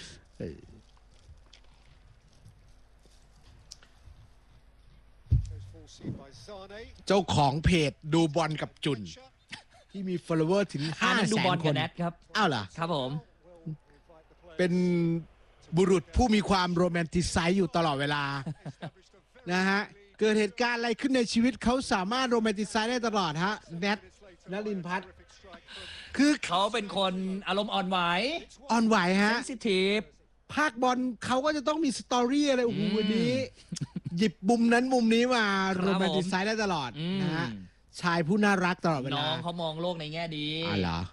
เจ้าของเพจดูบอลกับจุนที่มี follower ถึง 500,000 คนครับอ้าวเหรอครับผมเป็นบุรุษผู้มีความโรแมนติไซส์อยู่ตลอดเวลานะฮะเกิดเหตุการณ์อะไรขึ้นในชีวิตเขาสามารถโรแมนติไซส์ได้ตลอดฮะแนทนลินพัฒน์คือเขาเป็นคนอารมณ์อ่อนไหวฮะเซนซิทีฟภาคบอลเขาก็จะต้องมีสตอรี่อะไรโอ้โหวันนี้หยิบมุมนั้นมุมนี้มาโรแมนติไซส์ได้ตลอดนะฮะชายผู้น่ารักตลอดเวลาน้องเขามองโลกในแง่ดีเหรอ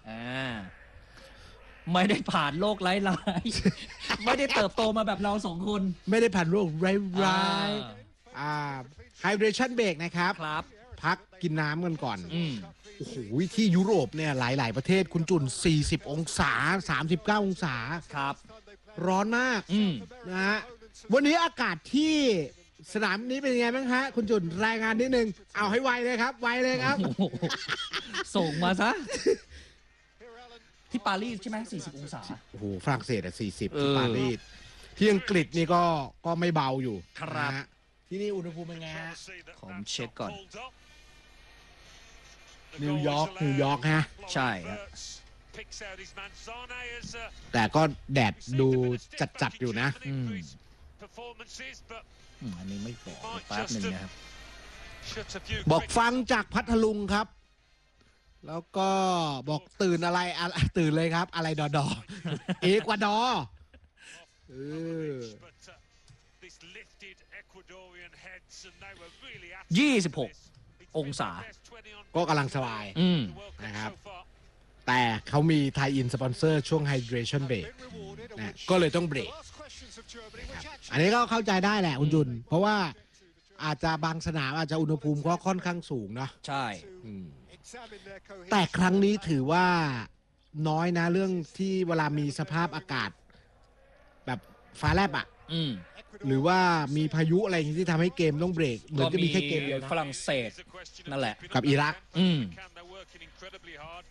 ไม่ได้ผ่านโลกร้ายๆไม่ได้เติบโตมาแบบเรา2 คนไม่ได้ผ่านโลกร้ายไฮเดรชั่นเบรกนะครับพักกินน้ำกันก่อนโอ้โหที่ยุโรปเนี่ยหลายๆประเทศคุณจุน40 องศา39 องศาครับร้อนมากนะฮะวันนี้อากาศที่สนามนี้เป็นยังไงบ้างฮะคุณจุนรายงานนิดนึงเอาให้ไวเลยครับส่งมาซะที่ปารีสใช่ไหม40 องศาโอ้โหฝรั่งเศส40ที่ปารีสที่อังกฤษนี่ก็ไม่เบาอยู่ครับที่นี่อุณหภูมิเป็นไงฮะผมเช็คก่อนนิวยอร์กฮะใช่ฮะแต่ก็แดดดูจัดอยู่นะอันนี้ไม่บอกแป๊บนึงนะครับบอกฟังจากพัทลุงครับแล้วก็บอกตื่นอะไรตื่นเลยครับอะไรดอเอกวาดอร์ 26 องศาก็กำลังสบายนะครับแต่เขามีไทยอินสปอนเซอร์ช่วง hydration break นะก็เลยต้องเบรกอันนี้ก็เข้าใจได้แหละคุณจุนเพราะว่าอาจจะบางสนามอาจจะอุณหภูมิก็ค่อนข้างสูงเนาะใช่แต่ครั้งนี้ถือว่าน้อยนะเรื่องที่เวลามีสภาพอากาศแบบฟ้าแลบอ่ะหรือว่ามีพายุอะไรที่ทำให้เกมต้องเบรกเหมือนจะมีแค่เกมเดียวนะฝรั่งเศสนั่นแหละกับอิรัก